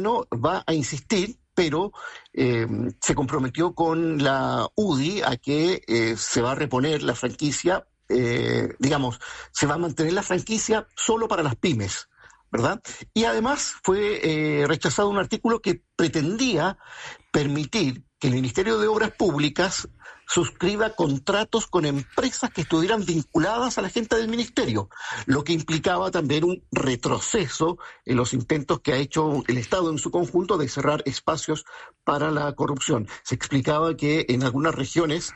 gobierno va a insistir, pero se comprometió con la UDI a que se va a reponer la franquicia, se va a mantener la franquicia solo para las pymes, ¿verdad? Y además fue rechazado un artículo que pretendía permitir que el Ministerio de Obras Públicas suscriba contratos con empresas que estuvieran vinculadas a la gente del ministerio, lo que implicaba también un retroceso en los intentos que ha hecho el Estado en su conjunto de cerrar espacios para la corrupción. Se explicaba que en algunas regiones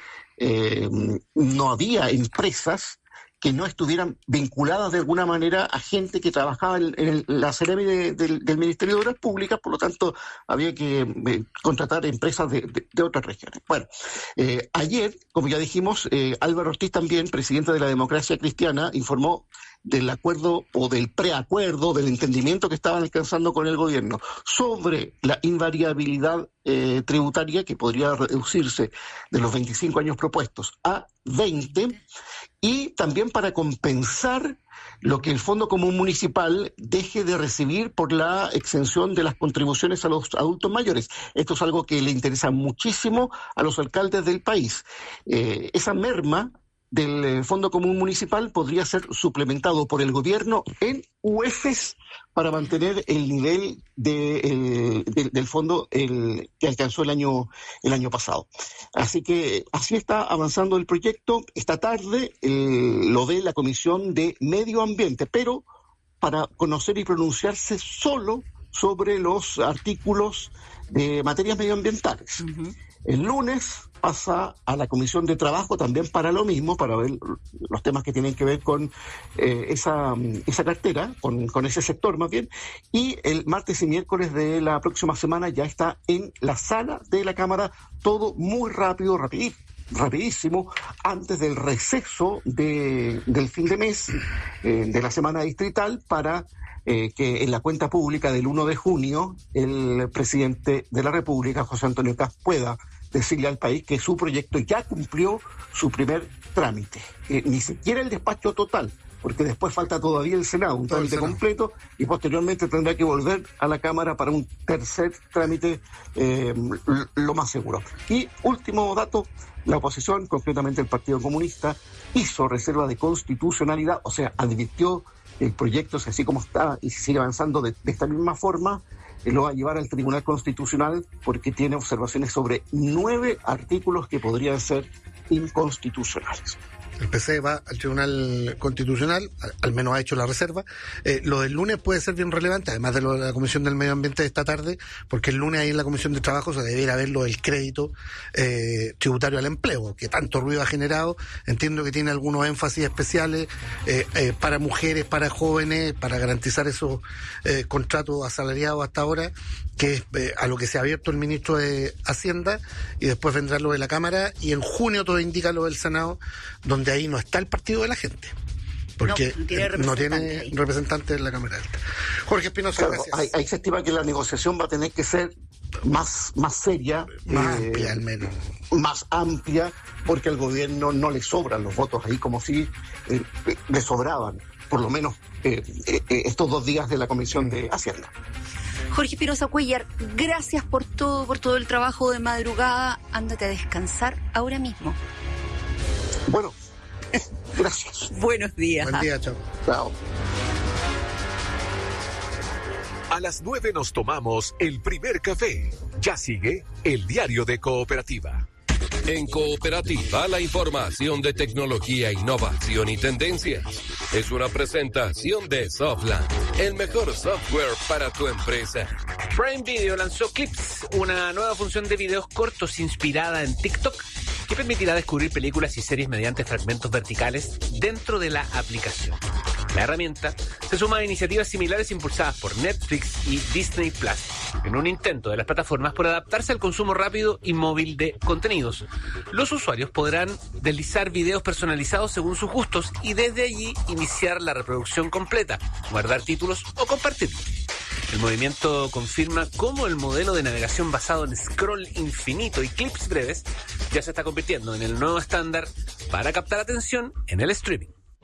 no había empresas que no estuvieran vinculadas de alguna manera a gente que trabajaba en la Seremi del Ministerio de Obras Públicas, por lo tanto había que contratar empresas de otras regiones. Bueno, ayer, como ya dijimos, Álvaro Ortiz también, presidente de la Democracia Cristiana, informó del acuerdo o del preacuerdo, del entendimiento que estaban alcanzando con el gobierno sobre la invariabilidad tributaria, que podría reducirse de los 25 años propuestos a 20, y también para compensar lo que el Fondo Común Municipal deje de recibir por la exención de las contribuciones a los adultos mayores. Esto es algo que le interesa muchísimo a los alcaldes del país. Esa merma del Fondo Común Municipal podría ser suplementado por el gobierno en UEFs para mantener el nivel del fondo que alcanzó el año pasado. Así que así está avanzando el proyecto. Esta tarde lo ve la Comisión de Medio Ambiente, pero para conocer y pronunciarse solo sobre los artículos de materias medioambientales. Uh-huh. El lunes pasa a la Comisión de Trabajo también para lo mismo, para ver los temas que tienen que ver con esa cartera, con ese sector más bien, y el martes y miércoles de la próxima semana ya está en la sala de la Cámara, todo muy rápido, rapidísimo, antes del receso del fin de mes, de la semana distrital, para que en la cuenta pública del 1 de junio el presidente de la República, José Antonio Kast, pueda decirle al país que su proyecto ya cumplió su primer trámite. Ni siquiera el despacho total, porque después falta todavía el Senado, un trámite completo, y posteriormente tendrá que volver a la Cámara para un tercer trámite, lo más seguro. Y último dato, la oposición, concretamente el Partido Comunista, hizo reserva de constitucionalidad, o sea, advirtió el proyecto, así como está y sigue avanzando de esta misma forma, lo va a llevar al Tribunal Constitucional porque tiene observaciones sobre 9 artículos que podrían ser inconstitucionales. El PC va al Tribunal Constitucional, al menos ha hecho la reserva. Lo del lunes puede ser bien relevante, además de lo de la Comisión del Medio Ambiente de esta tarde, porque el lunes ahí en la Comisión de Trabajo se debiera ver lo del crédito tributario al empleo, que tanto ruido ha generado. Entiendo que tiene algunos énfasis especiales para mujeres, para jóvenes, para garantizar esos contratos asalariados hasta ahora, que es a lo que se ha abierto el ministro de Hacienda, y después vendrá lo de la Cámara, y en junio todo indica lo del Senado, donde ahí no está el Partido de la Gente, porque no tiene representante en la Cámara Alta. Jorge Espinosa, claro, gracias. Ahí se estima que la negociación va a tener que ser más seria, más amplia al menos. Más amplia, porque al gobierno no le sobran los votos ahí, como si le sobraban, por lo menos estos 2 días de la Comisión de Hacienda. Jorge Espinosa Cuéllar, gracias por todo el trabajo de madrugada. Ándate a descansar ahora mismo. Bueno, gracias. Buenos días. Buen día, chao. Chao. A las 9 nos tomamos el primer café. Ya sigue el diario de Cooperativa. En Cooperativa, la información de tecnología, innovación y tendencias. Es una presentación de Softland, el mejor software para tu empresa. Prime Video lanzó Clips, una nueva función de videos cortos inspirada en TikTok, que permitirá descubrir películas y series mediante fragmentos verticales dentro de la aplicación. La herramienta se suma a iniciativas similares impulsadas por Netflix y Disney Plus, en un intento de las plataformas por adaptarse al consumo rápido y móvil de contenidos. Los usuarios podrán deslizar videos personalizados según sus gustos y desde allí iniciar la reproducción completa, guardar títulos o compartirlos. El movimiento confirma cómo el modelo de navegación basado en scroll infinito y clips breves ya se está convirtiendo en el nuevo estándar para captar atención en el streaming.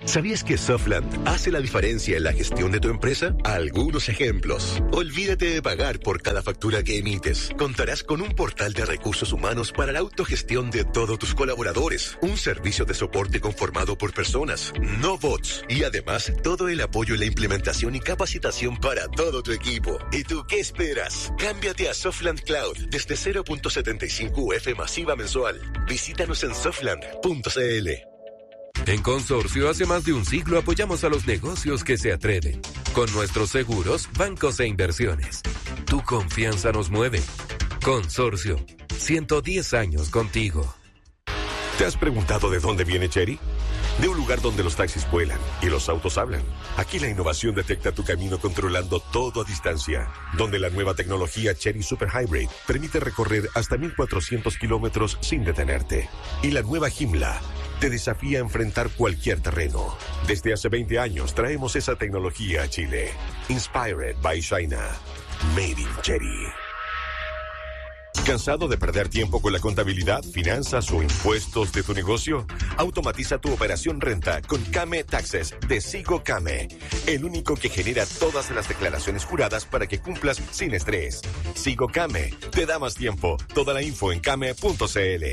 ¿Sabías que Softland hace la diferencia en la gestión de tu empresa? Algunos ejemplos. Olvídate de pagar por cada factura que emites. Contarás con un portal de recursos humanos para la autogestión de todos tus colaboradores. Un servicio de soporte conformado por personas, no bots. Y además, todo el apoyo en la implementación y capacitación para todo tu equipo. ¿Y tú qué esperas? Cámbiate a Softland Cloud desde 0.75 UF masiva mensual. Visítanos en softland.cl. En Consorcio, hace más de un siglo apoyamos a los negocios que se atreven. Con nuestros seguros, bancos e inversiones. Tu confianza nos mueve. Consorcio, 110 años contigo. ¿Te has preguntado de dónde viene Chery? De un lugar donde los taxis vuelan y los autos hablan. Aquí la innovación detecta tu camino controlando todo a distancia. Donde la nueva tecnología Chery Super Hybrid permite recorrer hasta 1.400 kilómetros sin detenerte. Y la nueva Joomla te desafía a enfrentar cualquier terreno. Desde hace 20 años traemos esa tecnología a Chile. Inspired by China. Made in Chery. ¿Cansado de perder tiempo con la contabilidad, finanzas o impuestos de tu negocio? Automatiza tu operación renta con Kame Taxes de Sigo Kame, el único que genera todas las declaraciones juradas para que cumplas sin estrés. Sigo Kame te da más tiempo. Toda la info en kame.cl.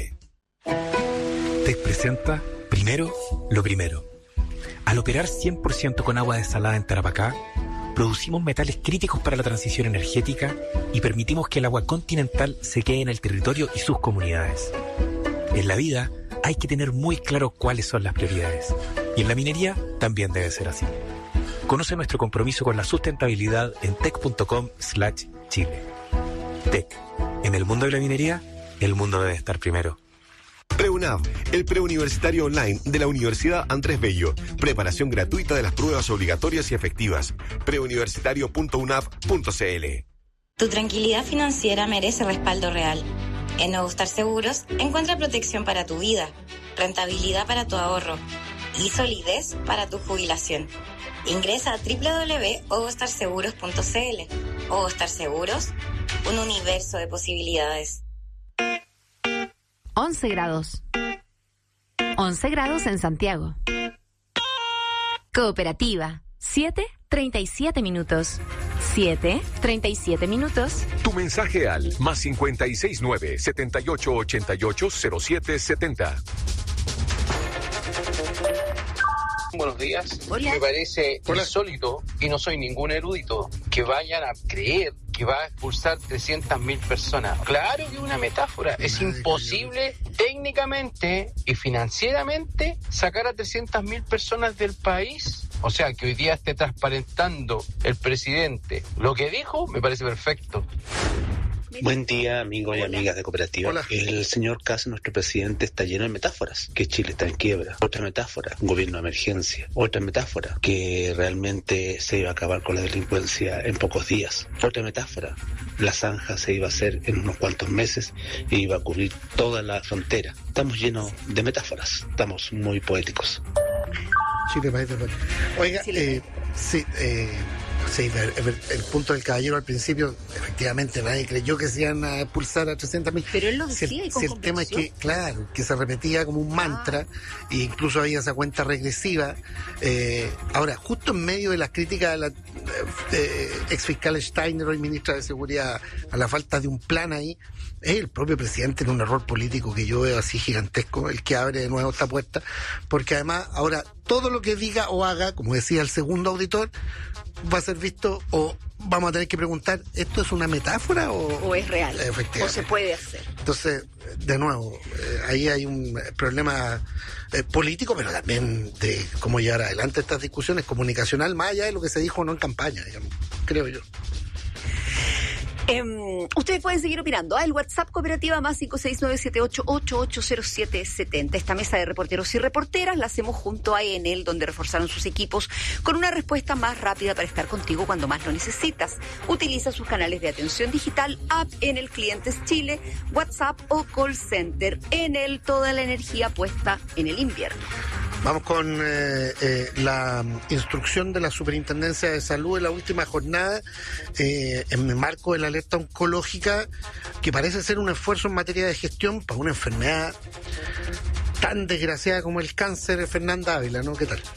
TEC presenta Primero lo Primero. Al operar 100% con agua desalada en Tarapacá, producimos metales críticos para la transición energética y permitimos que el agua continental se quede en el territorio y sus comunidades. En la vida hay que tener muy claro cuáles son las prioridades. Y en la minería también debe ser así. Conoce nuestro compromiso con la sustentabilidad en tec.com/Chile. TEC. En el mundo de la minería, el mundo debe estar primero. PreUNAV, el preuniversitario online de la Universidad Andrés Bello. Preparación gratuita de las pruebas obligatorias y efectivas. preuniversitario.unav.cl. Tu tranquilidad financiera merece respaldo real. En Ogostar Seguros encuentra protección para tu vida, rentabilidad para tu ahorro y solidez para tu jubilación. Ingresa a www.ogostarseguros.cl. Ogostar Seguros, un universo de posibilidades. 11 grados. 11 grados en Santiago. Cooperativa. 7:37 minutos. 7:37 minutos. Tu mensaje al +569 7888 0770. Buenos días. Hola. Me parece insólito, y no soy ningún erudito, que vayan a creer que va a expulsar 300.000 personas. Claro que es una metáfora. Es imposible técnicamente y financieramente sacar a 300.000 personas del país. O sea, que hoy día esté transparentando el presidente lo que dijo, me parece perfecto. Buen día, amigos y amigas de Cooperativa. Hola. El señor Kast, nuestro presidente, está lleno de metáforas. Que Chile está en quiebra. Otra metáfora, un gobierno de emergencia. Otra metáfora, que realmente se iba a acabar con la delincuencia en pocos días. Otra metáfora, la zanja se iba a hacer en unos cuantos meses y iba a cubrir toda la frontera. Estamos llenos de metáforas. Estamos muy poéticos. Chile, país de país. Oiga, sí, el punto del caballero al principio, efectivamente nadie creyó que se iban a expulsar a 300.000. Pero él lo decía y con el tema es que, claro, que se repetía como un mantra, e incluso había esa cuenta regresiva. Ahora, justo en medio de las críticas de la ex fiscal Steiner, hoy ministra de Seguridad, a la falta de un plan ahí, es el propio presidente en un error político que yo veo así gigantesco, el que abre de nuevo esta puerta, porque además ahora todo lo que diga o haga, como decía el segundo auditor, va a ser visto o vamos a tener que preguntar, ¿esto es una metáfora o es real? Efectivamente. ¿O se puede hacer? Entonces, de nuevo, ahí hay un problema político, pero también de cómo llevar adelante estas discusiones, comunicacional, más allá de lo que se dijo o no en campaña, digamos, creo yo. Ustedes pueden seguir opinando. El WhatsApp Cooperativa +56978880770. Esta mesa de reporteros y reporteras la hacemos junto a Enel, donde reforzaron sus equipos con una respuesta más rápida para estar contigo cuando más lo necesitas. Utiliza sus canales de atención digital, app Enel Clientes Chile, WhatsApp o call center. Enel, toda la energía puesta en el invierno. Vamos con la instrucción de la Superintendencia de Salud en la última jornada, en el marco de la alerta oncológica, que parece ser un esfuerzo en materia de gestión para una enfermedad tan desgraciada como el cáncer. Fernanda Ávila, ¿no? ¿Qué tal?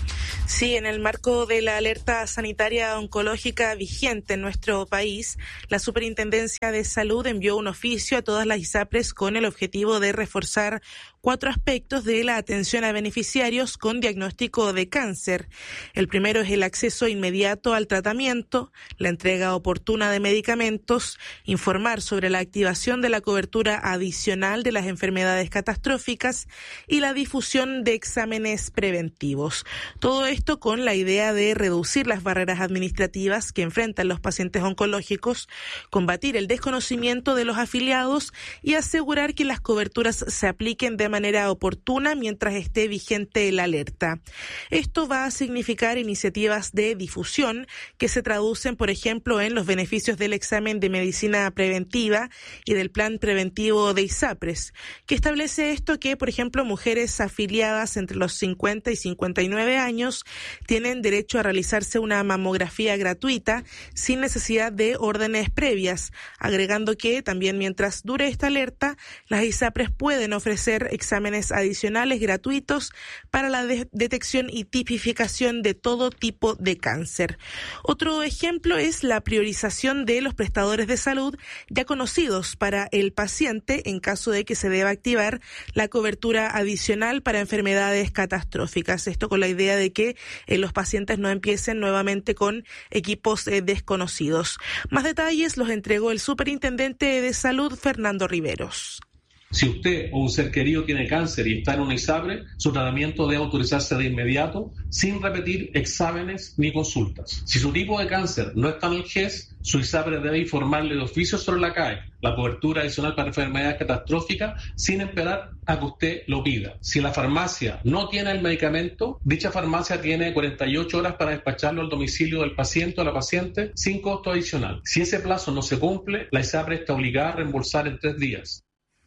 Sí, en el marco de la alerta sanitaria oncológica vigente en nuestro país, la Superintendencia de Salud envió un oficio a todas las ISAPRES con el objetivo de reforzar 4 aspectos de la atención a beneficiarios con diagnóstico de cáncer. El primero es el acceso inmediato al tratamiento, la entrega oportuna de medicamentos, informar sobre la activación de la cobertura adicional de las enfermedades catastróficas y la difusión de exámenes preventivos. Todo esto con la idea de reducir las barreras administrativas que enfrentan los pacientes oncológicos, combatir el desconocimiento de los afiliados y asegurar que las coberturas se apliquen de manera oportuna mientras esté vigente la alerta. Esto va a significar iniciativas de difusión que se traducen, por ejemplo, en los beneficios del examen de medicina preventiva y del plan preventivo de ISAPRES, que establece esto que, por ejemplo, mujeres afiliadas entre los 50 y 59 años tienen derecho a realizarse una mamografía gratuita sin necesidad de órdenes previas, agregando que también mientras dure esta alerta, las ISAPRES pueden ofrecer exámenes adicionales gratuitos para la detección y tipificación de todo tipo de cáncer. Otro ejemplo es la priorización de los prestadores de salud ya conocidos para el paciente en caso de que se deba activar la cobertura adicional para enfermedades catastróficas. Esto con la idea de que los pacientes no empiecen nuevamente con equipos desconocidos. Más detalles los entregó el Superintendente de Salud, Fernando Riveros. Si usted o un ser querido tiene cáncer y está en una ISAPRE, su tratamiento debe autorizarse de inmediato, sin repetir exámenes ni consultas. Si su tipo de cáncer no está en el GES, su ISAPRE debe informarle de oficio sobre la CAE, la cobertura adicional para enfermedades catastróficas, sin esperar a que usted lo pida. Si la farmacia no tiene el medicamento, dicha farmacia tiene 48 horas para despacharlo al domicilio del paciente o la paciente sin costo adicional. Si ese plazo no se cumple, la ISAPRE está obligada a reembolsar en 3 días.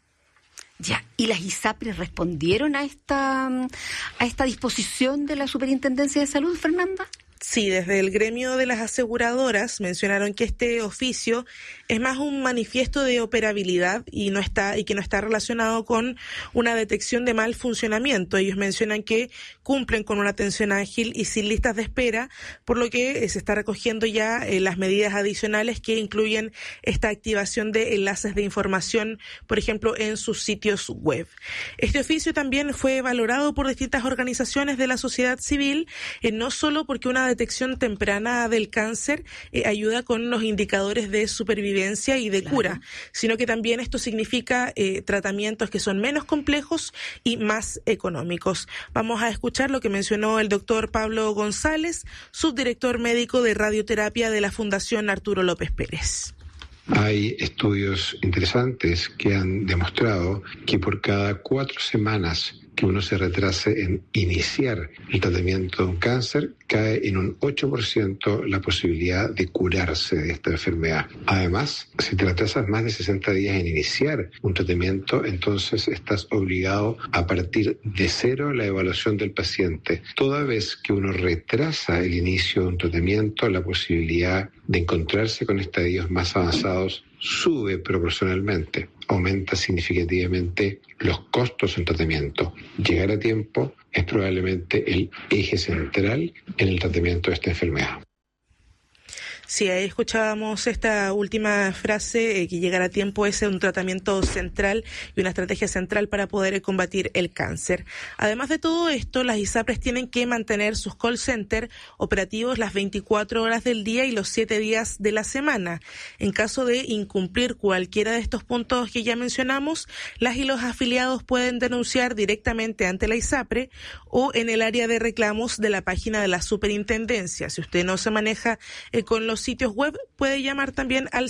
Ya, ¿y las ISAPRES respondieron a esta disposición de la Superintendencia de Salud, Fernanda? Sí, desde el gremio de las aseguradoras mencionaron que este oficio es más un manifiesto de operabilidad y que no está relacionado con una detección de mal funcionamiento. Ellos mencionan que cumplen con una atención ágil y sin listas de espera, por lo que se está recogiendo ya las medidas adicionales que incluyen esta activación de enlaces de información, por ejemplo, en sus sitios web. Este oficio también fue valorado por distintas organizaciones de la sociedad civil, no solo porque una detección temprana del cáncer ayuda con los indicadores de supervivencia y de cura, sino que también esto significa tratamientos que son menos complejos y más económicos. Vamos a escuchar lo que mencionó el doctor Pablo González, subdirector médico de radioterapia de la Fundación Arturo López Pérez. Hay estudios interesantes que han demostrado que por cada 4 semanas que uno se retrase en iniciar el tratamiento de un cáncer, cae en un 8% la posibilidad de curarse de esta enfermedad. Además, si te retrasas más de 60 días en iniciar un tratamiento, entonces estás obligado a partir de cero la evaluación del paciente. Toda vez que uno retrasa el inicio de un tratamiento, la posibilidad de encontrarse con estadios más avanzados sube proporcionalmente, aumenta significativamente los costos del tratamiento. Llegar a tiempo es probablemente el eje central en el tratamiento de esta enfermedad. Sí, ahí escuchábamos esta última frase, que llegar a tiempo es un tratamiento central y una estrategia central para poder combatir el cáncer. Además de todo esto, las ISAPRES tienen que mantener sus call center operativos las 24 horas del día y los 7 días de la semana. En caso de incumplir cualquiera de estos puntos que ya mencionamos, las y los afiliados pueden denunciar directamente ante la ISAPRE o en el área de reclamos de la página de la Superintendencia. Si usted no se maneja con los sitios web, puede llamar también al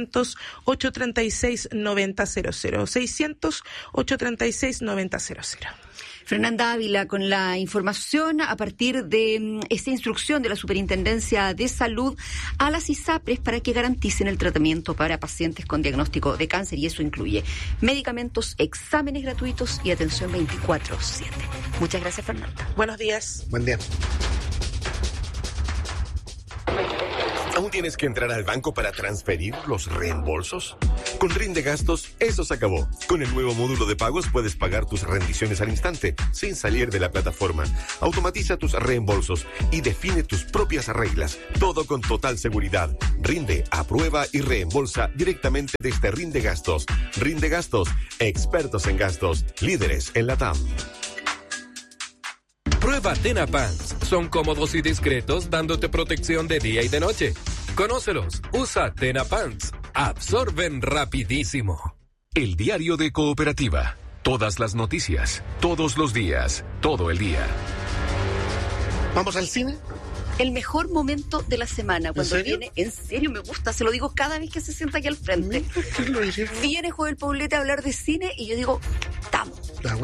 600-836-9000. 600-836-9000. Fernanda Ávila con la información a partir de esta instrucción de la Superintendencia de Salud a las ISAPRES para que garanticen el tratamiento para pacientes con diagnóstico de cáncer, y eso incluye medicamentos, exámenes gratuitos y atención 24/7. Muchas gracias, Fernanda. Buenos días. Buen día. ¿Aún tienes que entrar al banco para transferir los reembolsos? Con Rinde Gastos, eso se acabó. Con el nuevo módulo de pagos puedes pagar tus rendiciones al instante, sin salir de la plataforma. Automatiza tus reembolsos y define tus propias reglas. Todo con total seguridad. Rinde, aprueba y reembolsa directamente desde Rinde Gastos. Rinde Gastos, expertos en gastos, líderes en la TAM. Prueba Tena Pants. Son cómodos y discretos, dándote protección de día y de noche. Conócelos. Usa Tena Pants. Absorben rapidísimo. El diario de Cooperativa. Todas las noticias, todos los días, todo el día. ¿Vamos al cine? El mejor momento de la semana, cuando viene, en serio me gusta, se lo digo cada vez que se sienta aquí al frente. Viene Joel Poblete a hablar de cine y yo digo, estamos.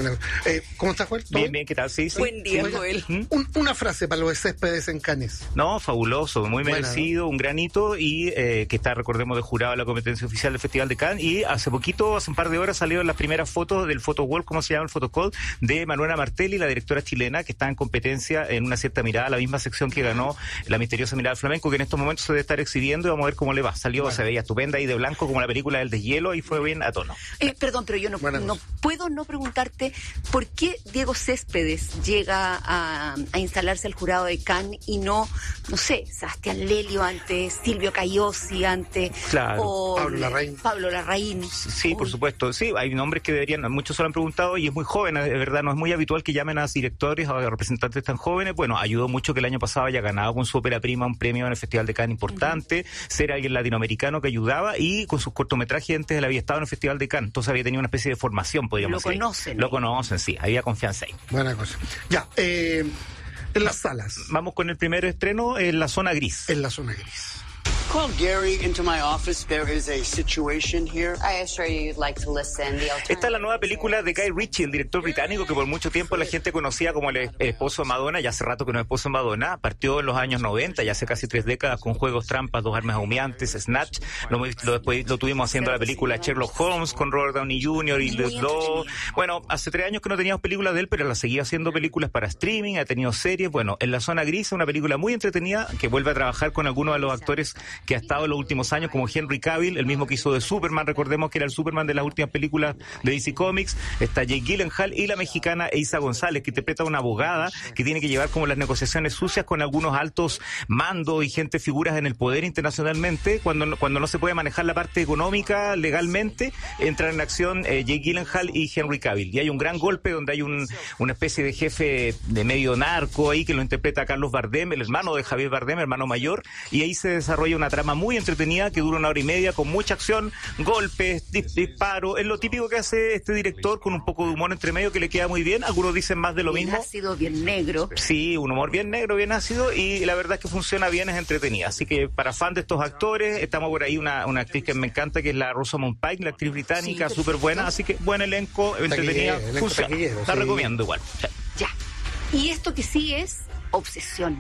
¿Cómo estás, Joel? Bien, ¿qué tal? Sí. Buen día, Joel. Una frase para los Céspedes en Cannes. No, fabuloso, muy merecido, un granito y que está, recordemos, de jurado de la competencia oficial del Festival de Cannes, y hace un par de horas salieron las primeras fotos del photowall, ¿cómo se llama? El photocall de Manuela Martelli, la directora chilena, que está en competencia en Una cierta mirada, la misma sección que ganó La misteriosa mirada del flamenco, que en estos momentos se debe estar exhibiendo y vamos a ver cómo le va. Salió, se veía estupenda y de blanco como la película del deshielo y fue bien a tono. Perdón, pero yo no puedo no preguntarte por qué Diego Céspedes llega a instalarse al jurado de Cannes y no sé, Sebastián Lelio antes, Silvio Cayosi antes, o Pablo Larraín. Sí, por supuesto. Sí, hay nombres que deberían, muchos se lo han preguntado y es muy joven, de verdad, no es muy habitual que llamen a directores o a representantes tan jóvenes. Bueno, ayudó mucho que el año pasado haya ganado con su ópera prima un premio en el Festival de Cannes importante, ser alguien latinoamericano que ayudaba, y con sus cortometrajes antes él había estado en el Festival de Cannes, entonces había tenido una especie de formación, podríamos decir. Lo conocen, sí, había confianza ahí. Buena cosa. Ya, en las salas. Vamos con el primer estreno, en La Zona Gris. En La Zona Gris. Call Gary into my office. There is a situation here. I assure you you'd like to listen. Esta es la nueva película de Guy Ritchie, el director británico que por mucho tiempo la gente conocía como el esposo de Madonna. Ya hace rato que no es esposo de Madonna. Partió en los años 90, ya hace casi 3 décadas, con Juegos Trampas, Dos Armas Humeantes, Snatch. Después lo tuvimos haciendo la película Sherlock Holmes con Robert Downey Jr. y Luke Law. Bueno, hace 3 años que no teníamos películas de él, pero la seguía haciendo películas para streaming, ha tenido series. Bueno, En La Zona Gris, una película muy entretenida que vuelve a trabajar con algunos de los actores que ha estado en los últimos años, como Henry Cavill, el mismo que hizo de Superman, recordemos que era el Superman de las últimas películas de DC Comics. Está Jake Gyllenhaal y la mexicana Eiza González, que interpreta a una abogada que tiene que llevar como las negociaciones sucias con algunos altos mandos y figuras en el poder internacionalmente. Cuando no se puede manejar la parte económica legalmente, entran en acción Jake Gyllenhaal y Henry Cavill. Y hay un gran golpe donde hay una especie de jefe de medio narco ahí que lo interpreta Carlos Bardem, el hermano de Javier Bardem, hermano mayor, y ahí se desarrolla una trama muy entretenida que dura 1 hora y media, con mucha acción, golpes, disparos. Es lo típico que hace este director, con un poco de humor entre medio que le queda muy bien. Algunos dicen más de lo mismo. Bien ácido, bien negro. Sí, un humor bien negro, bien ácido, y la verdad es que funciona bien, es entretenida. Así que para fan de estos actores, estamos por ahí una actriz que me encanta, que es la Rosamund Pike, la actriz británica, súper buena. Así que buen elenco, entretenida, funciona. La recomiendo igual. Sí. Ya. Y esto que sí es obsesión.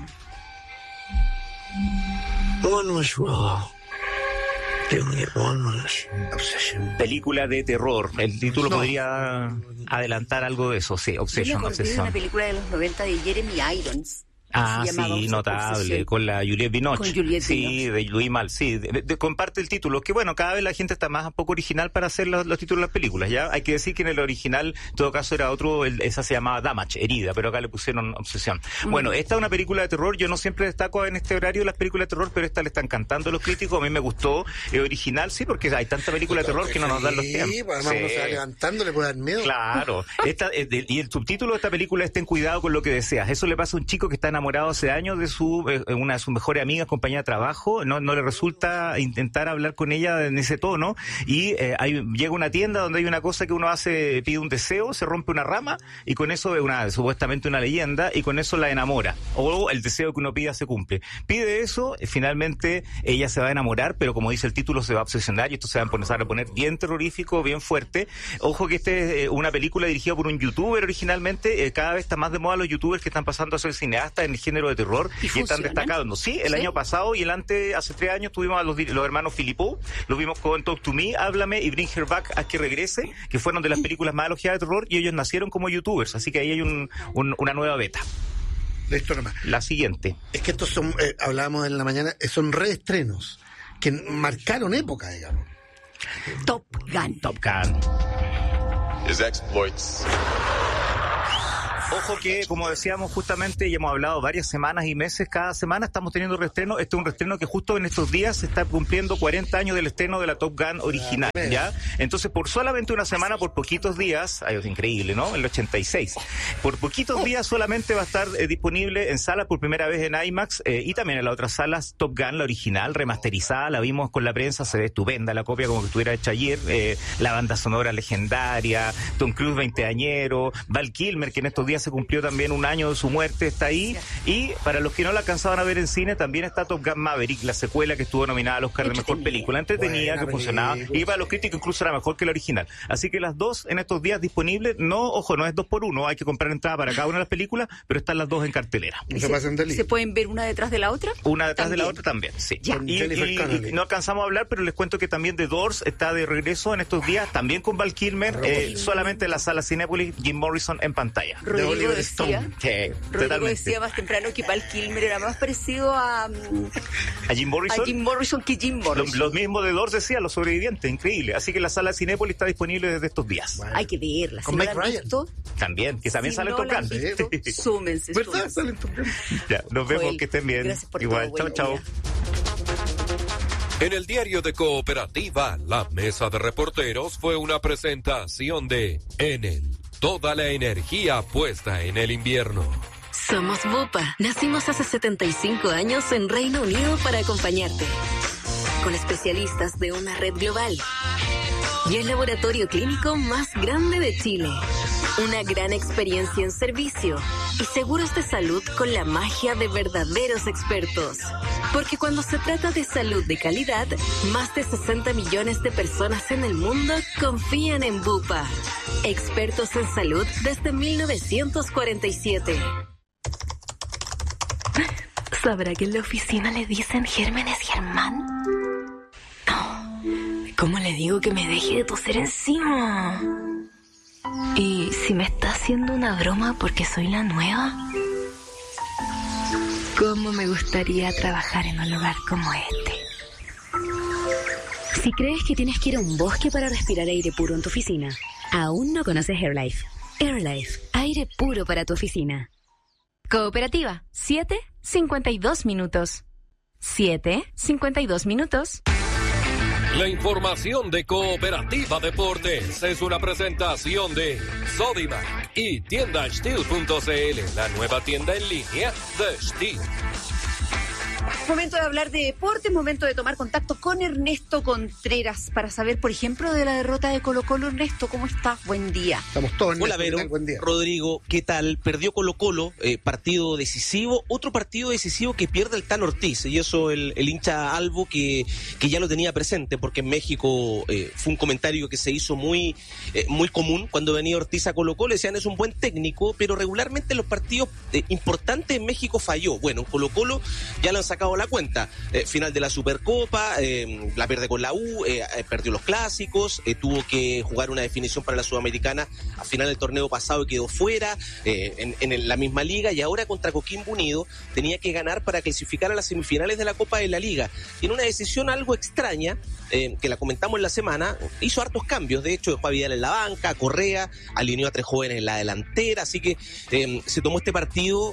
One was wrong. Película de terror. El título podría adelantar algo de eso. Sí, Obsession. Yo me acordé de una película de los 90 de Jeremy Irons. Sí, notable, con la Juliette Binoche. De Louis Malle, sí, comparte el título, que bueno, cada vez la gente está más un poco original para hacer los títulos de las películas, ¿ya? Hay que decir que en el original, en todo caso, era otro, esa se llamaba Damage, Herida, pero acá le pusieron Obsesión. Bueno, esta es una película de terror, yo no siempre destaco en este horario las películas de terror, pero esta le están cantando los críticos, a mí me gustó, original, sí, porque hay tanta película de terror que no nos dan los tiempos. Pues además uno se va levantando, le puede dar miedo. Claro, y el subtítulo de esta película es Ten cuidado con lo que deseas. Eso le pasa a un chico que está enamorado hace años de una de sus mejores amigas, compañera de trabajo, no le resulta intentar hablar con ella en ese tono, y llega a una tienda donde hay una cosa que uno hace, pide un deseo, se rompe una rama, y con eso supuestamente una leyenda, y con eso la enamora, o el deseo que uno pida se cumple. Pide eso, finalmente ella se va a enamorar, pero como dice el título, se va a obsesionar, y esto se va a empezar a poner bien terrorífico, bien fuerte. Ojo que es una película dirigida por un youtuber originalmente, cada vez está más de moda los youtubers que están pasando a ser cineastas en el género de terror, y están destacando. Sí, el año pasado y hace 3 años tuvimos a los hermanos Philippou, lo vimos con Talk to Me, Háblame y Bring Her Back, Haz que regrese, que fueron de las películas más elogiadas de terror, y ellos nacieron como youtubers, así que ahí hay una nueva beta. Listo nomás. La siguiente. Es que estos son, hablábamos en la mañana, son reestrenos que marcaron época, digamos. Top Gun. Top Gun. His exploits. Ojo que, como decíamos justamente, y hemos hablado varias semanas y meses, cada semana estamos teniendo reestreno. Este es un reestreno que justo en estos días se está cumpliendo 40 años del estreno de la Top Gun original, ¿ya? Entonces, por solamente una semana, por poquitos días, ay, es increíble, ¿no? El 86. Por poquitos días solamente va a estar disponible en sala por primera vez en IMAX y también en las otras salas. Top Gun, la original, remasterizada, la vimos con la prensa, se ve estupenda la copia como que estuviera hecha ayer. La banda sonora legendaria, Tom Cruise 20añero, Val Kilmer, que en estos días se cumplió también un año de su muerte, está ahí. Y para los que no la alcanzaban a ver en cine, también está Top Gun Maverick, la secuela que estuvo nominada al Oscar de Mejor Película. Entretenida, buena, que funcionaba, y para los críticos incluso era mejor que la original. Así que las dos en estos días disponibles, no, ojo, no es 2x1, hay que comprar entrada para cada una de las películas, pero están las dos en cartelera. ¿Se pueden ver una detrás de la otra? Una detrás de la otra también, sí. Y no alcanzamos a hablar, pero les cuento que también The Doors está de regreso en estos días, también con Val Kilmer, solamente en la sala Cinépolis, Jim Morrison en pantalla. Rodrigo decía más temprano que Val Kilmer era más parecido a Jim Morrison que Jim Morrison. Los mismos de Doors decían, los sobrevivientes, increíble. Así que la sala Cinépolis está disponible desde estos días. Bueno. Hay que verla. ¿Con Mike Ryan? También, que también sale Top Gun. Súmense. ¿Verdad? Sale Top Gun. Ya, nos vemos, que estén bien. Gracias por igual, todo, chao. En el diario de Cooperativa, la mesa de reporteros fue una presentación de Enel. Toda la energía puesta en el invierno. Somos Bupa. Nacimos hace 75 años en Reino Unido para acompañarte. Con especialistas de una red global. Y el laboratorio clínico más grande de Chile. Una gran experiencia en servicio. Y seguros de salud con la magia de verdaderos expertos. Porque cuando se trata de salud de calidad, más de 60 millones de personas en el mundo confían en Bupa. Expertos en salud desde 1947. ¿Sabrá que en la oficina le dicen Gérmenes Germán? No. ¿Cómo le digo que me deje de toser encima? ¿Y si me está haciendo una broma porque soy la nueva? ¿Cómo me gustaría trabajar en un lugar como este? Si crees que tienes que ir a un bosque para respirar aire puro en tu oficina, aún no conoces AirLife. AirLife, aire puro para tu oficina. Cooperativa, 7:52 minutos. 7:52 minutos. La información de Cooperativa Deportes es una presentación de Sodimac y tiendasteel.cl, la nueva tienda en línea de Steel. Momento de hablar de deporte, momento de tomar contacto con Ernesto Contreras para saber, por ejemplo, de la derrota de Colo-Colo. Ernesto, ¿cómo estás? Buen día. Estamos todos. Hola, Vero. Buen día. Rodrigo, ¿qué tal? Perdió Colo-Colo, partido decisivo, otro partido decisivo que pierde el Tan Ortiz, y eso el hincha Albo que ya lo tenía presente, porque en México fue un comentario que se hizo muy común cuando venía Ortiz a Colo-Colo. Decían, es un buen técnico, pero regularmente en los partidos importantes en México falló. Bueno, en Colo-Colo ya lo han sacado la cuenta. Final de la Supercopa, la pierde con la U, perdió los clásicos, tuvo que jugar una definición para la Sudamericana a final del torneo pasado y quedó fuera en la misma liga, y ahora contra Coquimbo Unido tenía que ganar para clasificar a las semifinales de la Copa de la Liga. Y en una decisión algo extraña, que la comentamos en la semana, hizo hartos cambios. De hecho, dejó a Vidal en la banca, a Correa, alineó a 3 jóvenes en la delantera, así que se tomó este partido.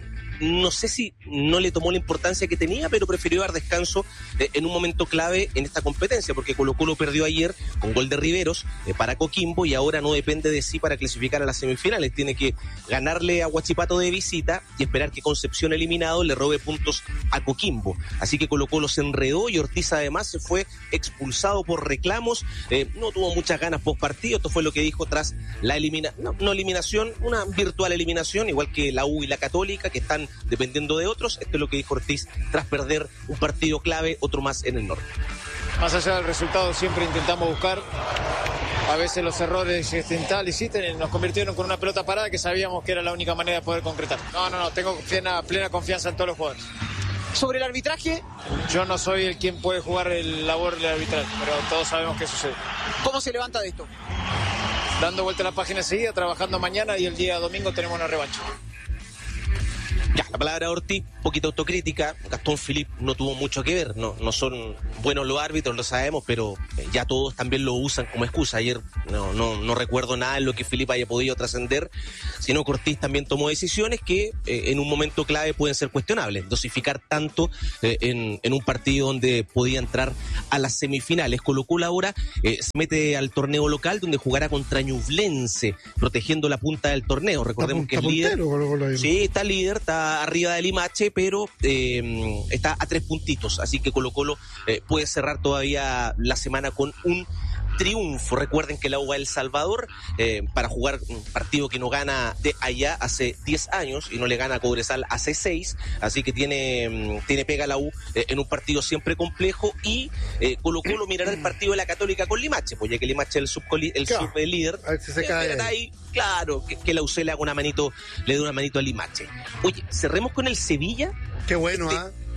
No sé si no le tomó la importancia que tenía, pero prefirió dar descanso en un momento clave en esta competencia, porque Colo-Colo perdió ayer con gol de Riveros para Coquimbo, y ahora no depende de sí para clasificar a las semifinales. Tiene que ganarle a Huachipato de visita y esperar que Concepción, eliminado, le robe puntos a Coquimbo. Así que Colo-Colo se enredó, y Ortiz además se fue expulsado por reclamos. No tuvo muchas ganas post partido. Esto fue lo que dijo tras la eliminación, una virtual eliminación, igual que la U y la Católica, que están dependiendo de otros. Esto es lo que dijo Ortiz tras perder un partido clave, otro más en el norte. Más allá del resultado, siempre intentamos buscar. A veces los errores nos convirtieron con una pelota parada que sabíamos que era la única manera de poder concretar. No, tengo plena confianza en todos los jugadores. Sobre el arbitraje, yo no soy el quien puede jugar el labor del arbitraje, pero todos sabemos qué sucede. ¿Cómo se levanta de esto? Dando vuelta a la página enseguida, trabajando mañana, y el día domingo tenemos una revancha. Ya, la palabra Ortiz, poquita autocrítica. Gastón Philippe no tuvo mucho que ver, no son buenos los árbitros, lo sabemos, pero ya todos también lo usan como excusa. Ayer no recuerdo nada en lo que Philippe haya podido trascender, sino que Ortiz también tomó decisiones que en un momento clave pueden ser cuestionables. Dosificar tanto en un partido donde podía entrar a las semifinales. Colo-Colo ahora se mete al torneo local donde jugará contra Ñublense, protegiendo la punta del torneo. Recordemos que es líder. Sí, está líder, está arriba del Limache, pero está a 3 puntitos, así que Colo-Colo puede cerrar todavía la semana con un triunfo. Recuerden que la U va a El Salvador para jugar un partido que no gana de allá hace 10 años y no le gana a Cobresal hace 6, así que tiene pega la U en un partido siempre complejo, y Colo-Colo mirará el partido de la Católica con Limache, pues ya que Limache es el sublíder. A ver si se cae ahí. Claro, que la UC le haga le dé una manito a Limache. Oye, cerremos con el Sevilla. Qué bueno,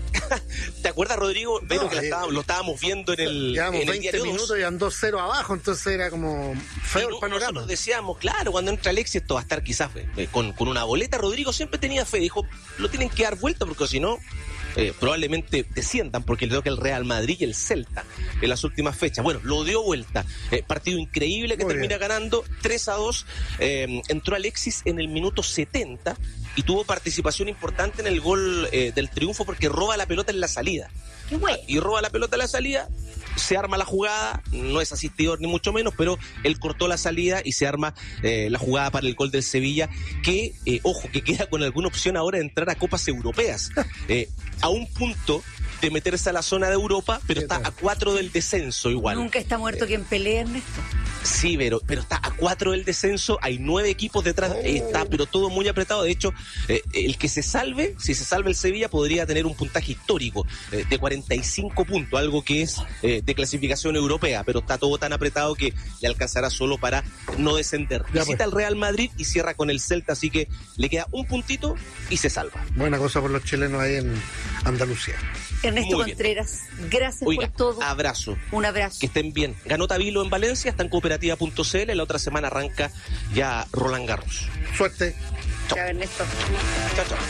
¿Te acuerdas, Rodrigo? Pero que lo estábamos viendo en el. Llevamos 20 diario minutos y andó 2-0 abajo, entonces era como feo el panorama. Nosotros decíamos, claro, cuando entra Alexis esto va a estar quizás con una boleta. Rodrigo siempre tenía fe, dijo, lo tienen que dar vuelta porque si no, probablemente desciendan, porque le toca el Real Madrid y el Celta en las últimas fechas. Bueno, lo dio vuelta. Partido increíble que termina ganando 3-2. Entró Alexis en el minuto 70 y tuvo participación importante en el gol del triunfo porque roba la pelota en la salida. ¡Qué bueno! Y roba la pelota en la salida, se arma la jugada, no es asistidor ni mucho menos, pero él cortó la salida y se arma la jugada para el gol del Sevilla, que, ojo, que queda con alguna opción ahora de entrar a Copas Europeas. A un punto de meterse a la zona de Europa, pero está a 4 del descenso igual. Nunca está muerto quien pelea, Ernesto. Sí, pero está a 4 del descenso, hay 9 equipos detrás, está pero todo muy apretado. De hecho, el que se salve, si se salve el Sevilla, podría tener un puntaje histórico de 45 puntos, algo que es de clasificación europea, pero está todo tan apretado que le alcanzará solo para no descender. Visita al Real Madrid y cierra con el Celta, así que le queda un puntito y se salva. Buena cosa por los chilenos ahí en Andalucía. Ernesto Contreras, gracias por todo. Abrazo. Un abrazo. Que estén bien. Ganó Tabilo en Valencia, está en cooperativa.cl. La otra semana arranca ya Roland Garros. Suerte. Chao, Ernesto. Chao, chao.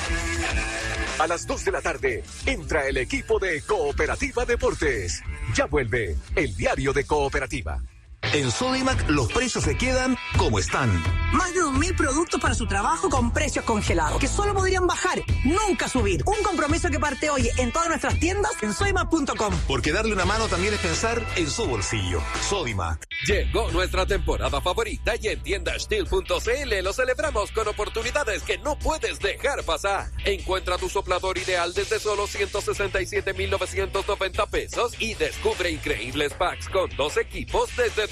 A las 2 de la tarde entra el equipo de Cooperativa Deportes. Ya vuelve el diario de Cooperativa. En Sodimac los precios se quedan como están. Más de 2.000 productos para su trabajo con precios congelados, que solo podrían bajar, nunca subir. Un compromiso que parte hoy en todas nuestras tiendas en sodimac.com. Porque darle una mano también es pensar en su bolsillo. Sodimac. Llegó nuestra temporada favorita y en tiendastil.cl lo celebramos con oportunidades que no puedes dejar pasar. Encuentra tu soplador ideal desde solo 167,990 pesos y descubre increíbles packs con 2 equipos desde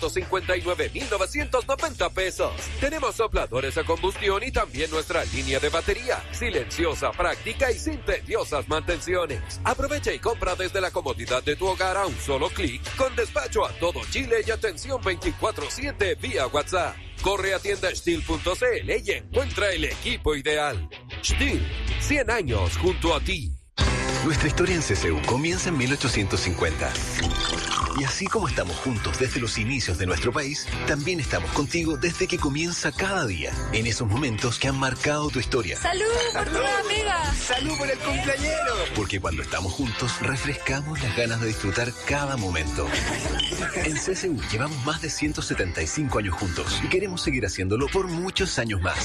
259,990 pesos. Tenemos sopladores a combustión y también nuestra línea de batería, silenciosa, práctica y sin tediosas mantenciones. Aprovecha y compra desde la comodidad de tu hogar a un solo clic, con despacho a todo Chile y atención 24/7 vía WhatsApp. Corre a tiendastil.cl y encuentra el equipo ideal. Stihl, 100 años junto a ti. Nuestra historia en CCU comienza en 1850. Y así como estamos juntos desde los inicios de nuestro país, también estamos contigo desde que comienza cada día, en esos momentos que han marcado tu historia. ¡Salud por tu amiga! ¡Salud por el cumpleañero! Porque cuando estamos juntos, refrescamos las ganas de disfrutar cada momento. En CCU llevamos más de 175 años juntos y queremos seguir haciéndolo por muchos años más.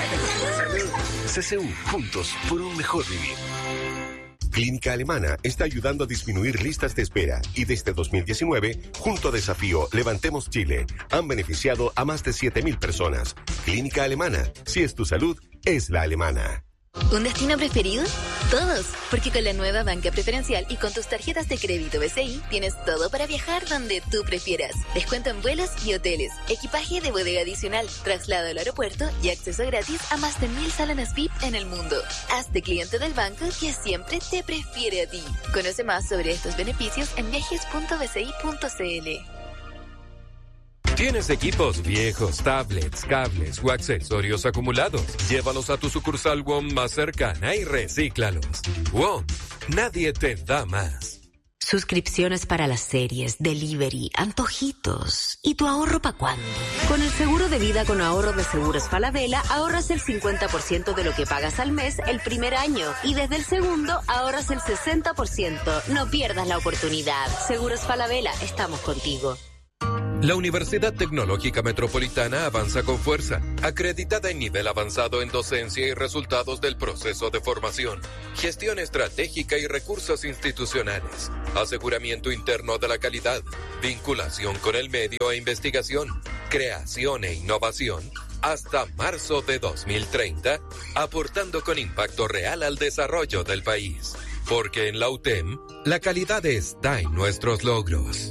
CCU, juntos por un mejor vivir. Clínica Alemana está ayudando a disminuir listas de espera y desde 2019, junto a Desafío Levantemos Chile, han beneficiado a más de 7,000 personas. Clínica Alemana, si es tu salud, es la alemana. ¿Un destino preferido? Todos, porque con la nueva banca preferencial y con tus tarjetas de crédito BCI tienes todo para viajar donde tú prefieras. Descuento en vuelos y hoteles, equipaje de bodega adicional, traslado al aeropuerto y acceso gratis a más de 1,000 salones VIP en el mundo. Hazte cliente del banco que siempre te prefiere a ti. Conoce más sobre estos beneficios en viajes.bci.cl. ¿Tienes equipos viejos, tablets, cables o accesorios acumulados? Llévalos a tu sucursal WOM más cercana y recíclalos. WOM, nadie te da más. Suscripciones para las series, delivery, antojitos. ¿Y tu ahorro para cuándo? Con el seguro de vida con ahorro de Seguros Falabella ahorras el 50% de lo que pagas al mes el primer año y desde el segundo ahorras el 60%. No pierdas la oportunidad. Seguros Falabella, estamos contigo. La Universidad Tecnológica Metropolitana avanza con fuerza, acreditada en nivel avanzado en docencia y resultados del proceso de formación, gestión estratégica y recursos institucionales, aseguramiento interno de la calidad, vinculación con el medio e investigación, creación e innovación, hasta marzo de 2030, aportando con impacto real al desarrollo del país. Porque en la UTEM, la calidad está en nuestros logros.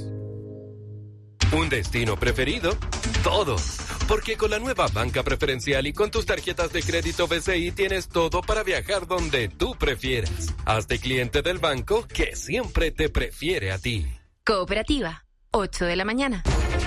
¿Un destino preferido? Todo. Porque con la nueva banca preferencial y con tus tarjetas de crédito BCI tienes todo para viajar donde tú prefieras. Hazte cliente del banco que siempre te prefiere a ti. Cooperativa, 8 de la mañana.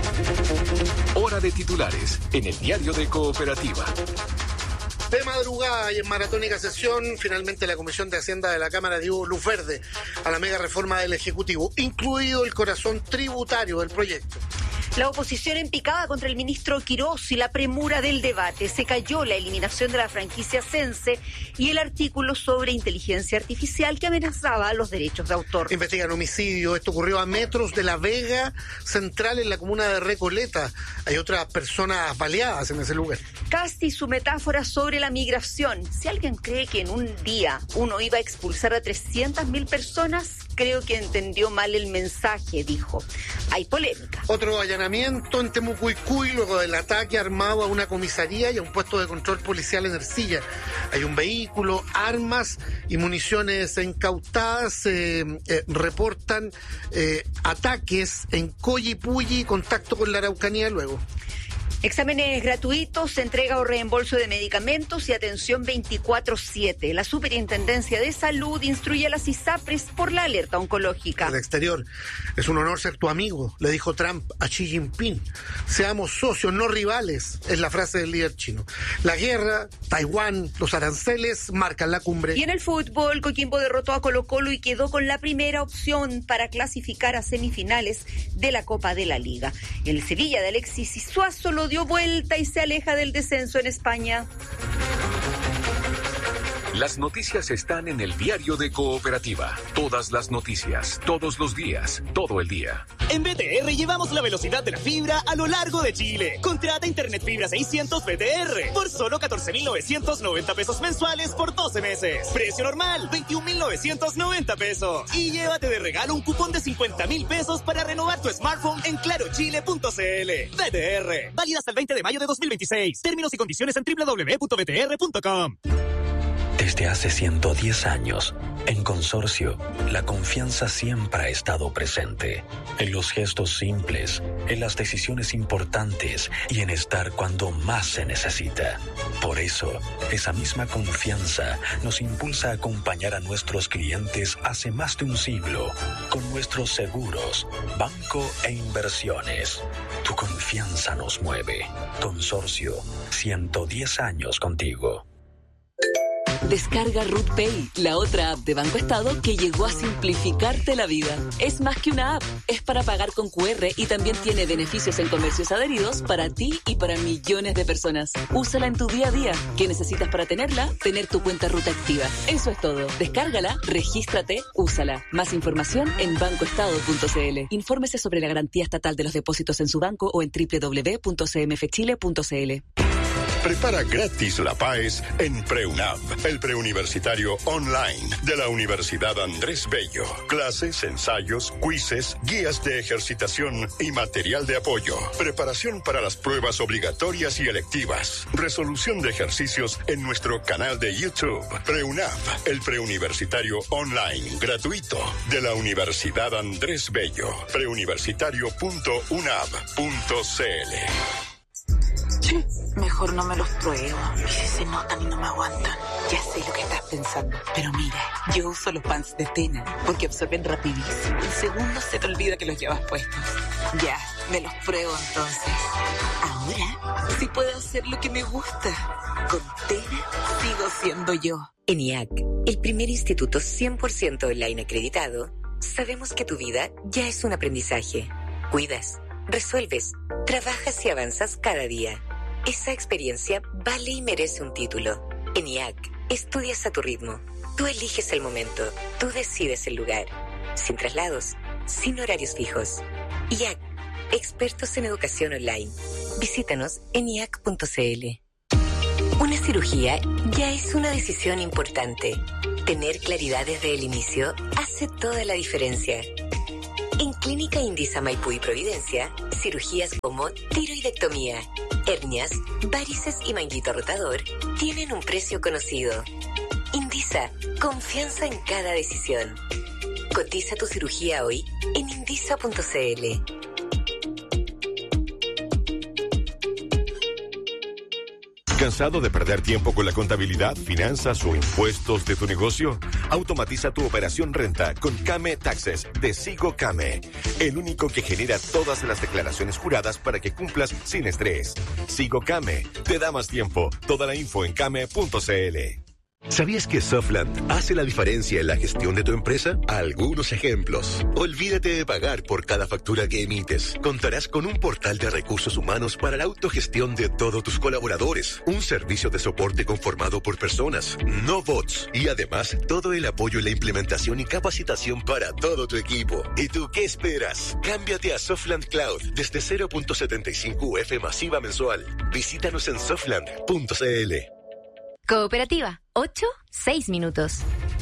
Hora de titulares en el diario de Cooperativa. De madrugada y en maratónica sesión, finalmente la Comisión de Hacienda de la Cámara dio luz verde a la mega reforma del Ejecutivo, incluido el corazón tributario del proyecto. La oposición en picada contra el ministro Quirós y la premura del debate. Se cayó la eliminación de la franquicia Sense y el artículo sobre inteligencia artificial que amenazaba los derechos de autor. Investigan homicidio. Esto ocurrió a metros de La Vega Central, en la comuna de Recoleta. Hay otras personas baleadas en ese lugar. Kast y su metáfora sobre la migración. Si alguien cree que en un día uno iba a expulsar a 300.000 personas, creo que entendió mal el mensaje, dijo. Hay polémica. Otro allanamiento en Temucuicui luego del ataque armado a una comisaría y a un puesto de control policial en Ercilla. Hay un vehículo, armas y municiones incautadas. Reportan ataques en Collipulli, contacto con la Araucanía luego. Exámenes gratuitos, entrega o reembolso de medicamentos y atención 24/7. La Superintendencia de Salud instruye a las ISAPRES por la alerta oncológica. El exterior. Es un honor ser tu amigo, le dijo Trump a Xi Jinping. Seamos socios, no rivales, es la frase del líder chino. La guerra, Taiwán, los aranceles marcan la cumbre. Y en el fútbol, Coquimbo derrotó a Colo-Colo y quedó con la primera opción para clasificar a semifinales de la Copa de la Liga. El Sevilla de Alexis Isuazo lo dio vuelta y se aleja del descenso en España. Las noticias están en el diario de Cooperativa. Todas las noticias, todos los días, todo el día. En BTR llevamos la velocidad de la fibra a lo largo de Chile. Contrata Internet Fibra 600 BTR por solo 14.990 pesos mensuales por 12 meses. Precio normal, 21.990 pesos. Y llévate de regalo un cupón de 50.000 pesos para renovar tu smartphone en clarochile.cl. BTR, válida hasta el 20 de mayo de 2026. Términos y condiciones en www.btr.com. Desde hace 110 años, en Consorcio, la confianza siempre ha estado presente. En los gestos simples, en las decisiones importantes y en estar cuando más se necesita. Por eso, esa misma confianza nos impulsa a acompañar a nuestros clientes hace más de un siglo con nuestros seguros, banco e inversiones. Tu confianza nos mueve. Consorcio, 110 años contigo. Descarga Root Pay, la otra app de Banco Estado que llegó a simplificarte la vida. Es más que una app, es para pagar con QR y también tiene beneficios en comercios adheridos para ti y para millones de personas. Úsala en tu día a día. ¿Qué necesitas para tenerla? Tener tu cuenta Ruta activa. Eso es todo. Descárgala, regístrate, úsala. Más información en bancoestado.cl. Infórmese sobre la garantía estatal de los depósitos en su banco o en www.cmfchile.cl. Prepara gratis la PAES en PreUnab, el preuniversitario online de la Universidad Andrés Bello. Clases, ensayos, quizzes, guías de ejercitación y material de apoyo. Preparación para las pruebas obligatorias y electivas. Resolución de ejercicios en nuestro canal de YouTube. PreUnab, el preuniversitario online gratuito de la Universidad Andrés Bello. preuniversitario.unab.cl. Mejor no me los pruebo. Y si se notan y no me aguantan. Ya sé lo que estás pensando. Pero mira, yo uso los pants de Tena porque absorben rapidísimo. En segundos se te olvida que los llevas puestos. Ya, me los pruebo entonces. Ahora sí puedo hacer lo que me gusta. Con Tena sigo siendo yo. ENIAC, el primer instituto 100% online acreditado, Sabemos que tu vida ya es un aprendizaje. Cuidas, resuelves, trabajas y avanzas cada día. Esa experiencia vale y merece un título. En IAC, estudias a tu ritmo. Tú eliges el momento. Tú decides el lugar. Sin traslados, sin horarios fijos. IAC, expertos en educación online. Visítanos en IAC.cl. Una cirugía ya es una decisión importante. Tener claridad desde el inicio hace toda la diferencia. En Clínica Indisa Maipú y Providencia, cirugías como tiroidectomía, hernias, varices y manguito rotador tienen un precio conocido. Indisa, confianza en cada decisión. Cotiza tu cirugía hoy en indisa.cl. ¿Cansado de perder tiempo con la contabilidad, finanzas o impuestos de tu negocio? Automatiza tu operación renta con Kame Taxes de Sigo Kame, el único que genera todas las declaraciones juradas para que cumplas sin estrés. Sigo Kame te da más tiempo. Toda la info en kame.cl. ¿Sabías que Softland hace la diferencia en la gestión de tu empresa? Algunos ejemplos. Olvídate de pagar por cada factura que emites. Contarás con un portal de recursos humanos para la autogestión de todos tus colaboradores. Un servicio de soporte conformado por personas, no bots. Y además, todo el apoyo en la implementación y capacitación para todo tu equipo. ¿Y tú qué esperas? Cámbiate a Softland Cloud desde 0.75 UF masiva mensual. Visítanos en softland.cl. Cooperativa, 8-6 minutos.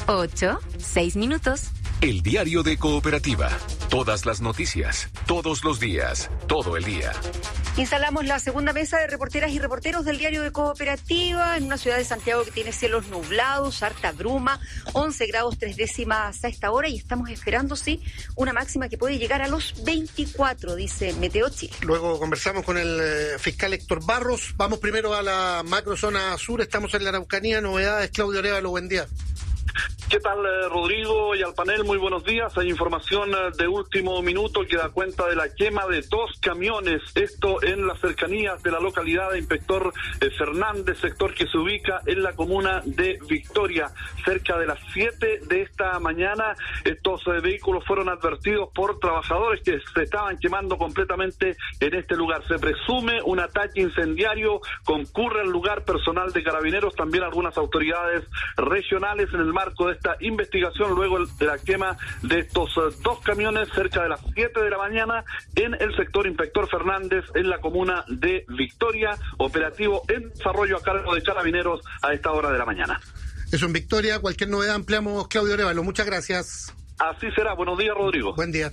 8-6 minutos. El diario de Cooperativa. Todas las noticias, todos los días, todo el día. Instalamos la segunda mesa de reporteras y reporteros del diario de Cooperativa en una ciudad de Santiago que tiene cielos nublados, harta bruma, 11 grados 3 décimas a esta hora y estamos esperando, sí, una máxima que puede llegar a los 24, dice Meteo Chile. Luego conversamos con el fiscal Héctor Barros. Vamos primero a la macrozona sur, estamos en la Araucanía. Novedades, Claudio Arévalo, buen día. ¿Qué tal, Rodrigo, y al panel? Muy buenos días. Hay información de último minuto que da cuenta de la quema de 2 camiones, esto en las cercanías de la localidad de Inspector Fernández, sector que se ubica en la comuna de Victoria. Cerca de las 7 de esta mañana, estos vehículos fueron advertidos por trabajadores que se estaban quemando completamente en este lugar. Se presume un ataque incendiario, concurre al lugar personal de Carabineros, también algunas autoridades regionales en el marco de esta investigación luego de la quema de estos 2 camiones cerca de las 7 de la mañana en el sector Inspector Fernández en la comuna de Victoria, operativo en desarrollo a cargo de Carabineros a esta hora de la mañana. Eso en Victoria. Cualquier novedad ampliamos, Claudio Arévalo. Muchas gracias. Así será. Buenos días, Rodrigo. Buen día.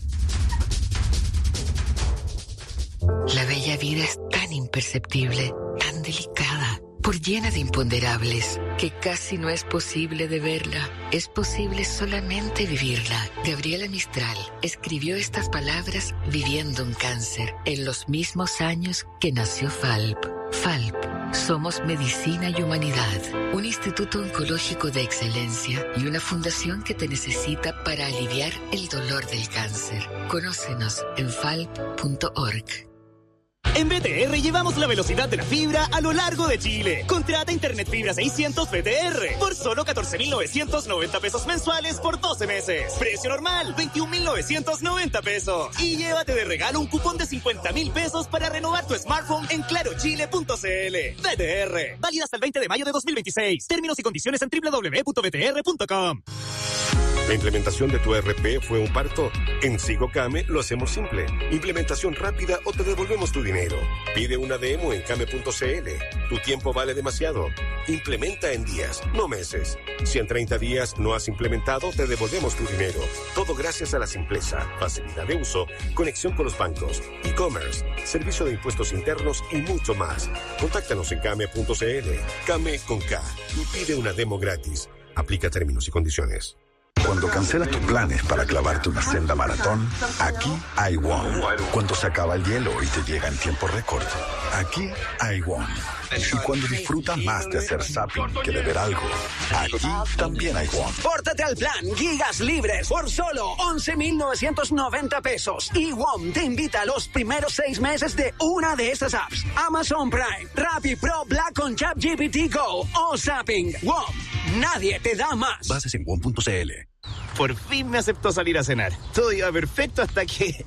La bella vida es tan imperceptible, tan delicada, por llena de imponderables, que casi no es posible de verla. Es posible solamente vivirla. Gabriela Mistral escribió estas palabras viviendo un cáncer, en los mismos años que nació FALP. FALP, somos medicina y humanidad, un instituto oncológico de excelencia y una fundación que te necesita para aliviar el dolor del cáncer. Conócenos en falp.org. En BTR llevamos la velocidad de la fibra a lo largo de Chile. Contrata Internet Fibra 600 BTR por solo 14,990 pesos mensuales por 12 meses. Precio normal, 21,990 pesos. Y llévate de regalo un cupón de 50,000 pesos para renovar tu smartphone en clarochile.cl. BTR, válida hasta el 20 de mayo de 2026. Términos y condiciones en www.btr.com. ¿La implementación de tu ERP fue un parto? En Sigo Kame lo hacemos simple. Implementación rápida o te devolvemos tu dinero. Pide una demo en kame.cl. Tu tiempo vale demasiado. Implementa en días, no meses. Si en 30 días no has implementado, te devolvemos tu dinero. Todo gracias a la simpleza, facilidad de uso, conexión con los bancos, e-commerce, servicio de impuestos internos y mucho más. Contáctanos en kame.cl. Kame con K y pide una demo gratis. Aplica términos y condiciones. Cuando cancelas tus planes para clavarte una senda maratón, aquí hay WOM. Cuando se acaba el hielo y te llega en tiempo récord, aquí hay WOM. Y cuando disfrutas más de hacer zapping que de ver algo, aquí también hay WOM. Pórtate al plan Gigas Libres por solo 11,990 pesos. Y WOM te invita a los primeros 6 meses de una de estas apps: Amazon Prime, Rappi Pro Black con ChatGPT Go o Zapping. WOM, nadie te da más. Bases en WOM.cl. por fin me aceptó salir a cenar. Todo iba perfecto hasta que...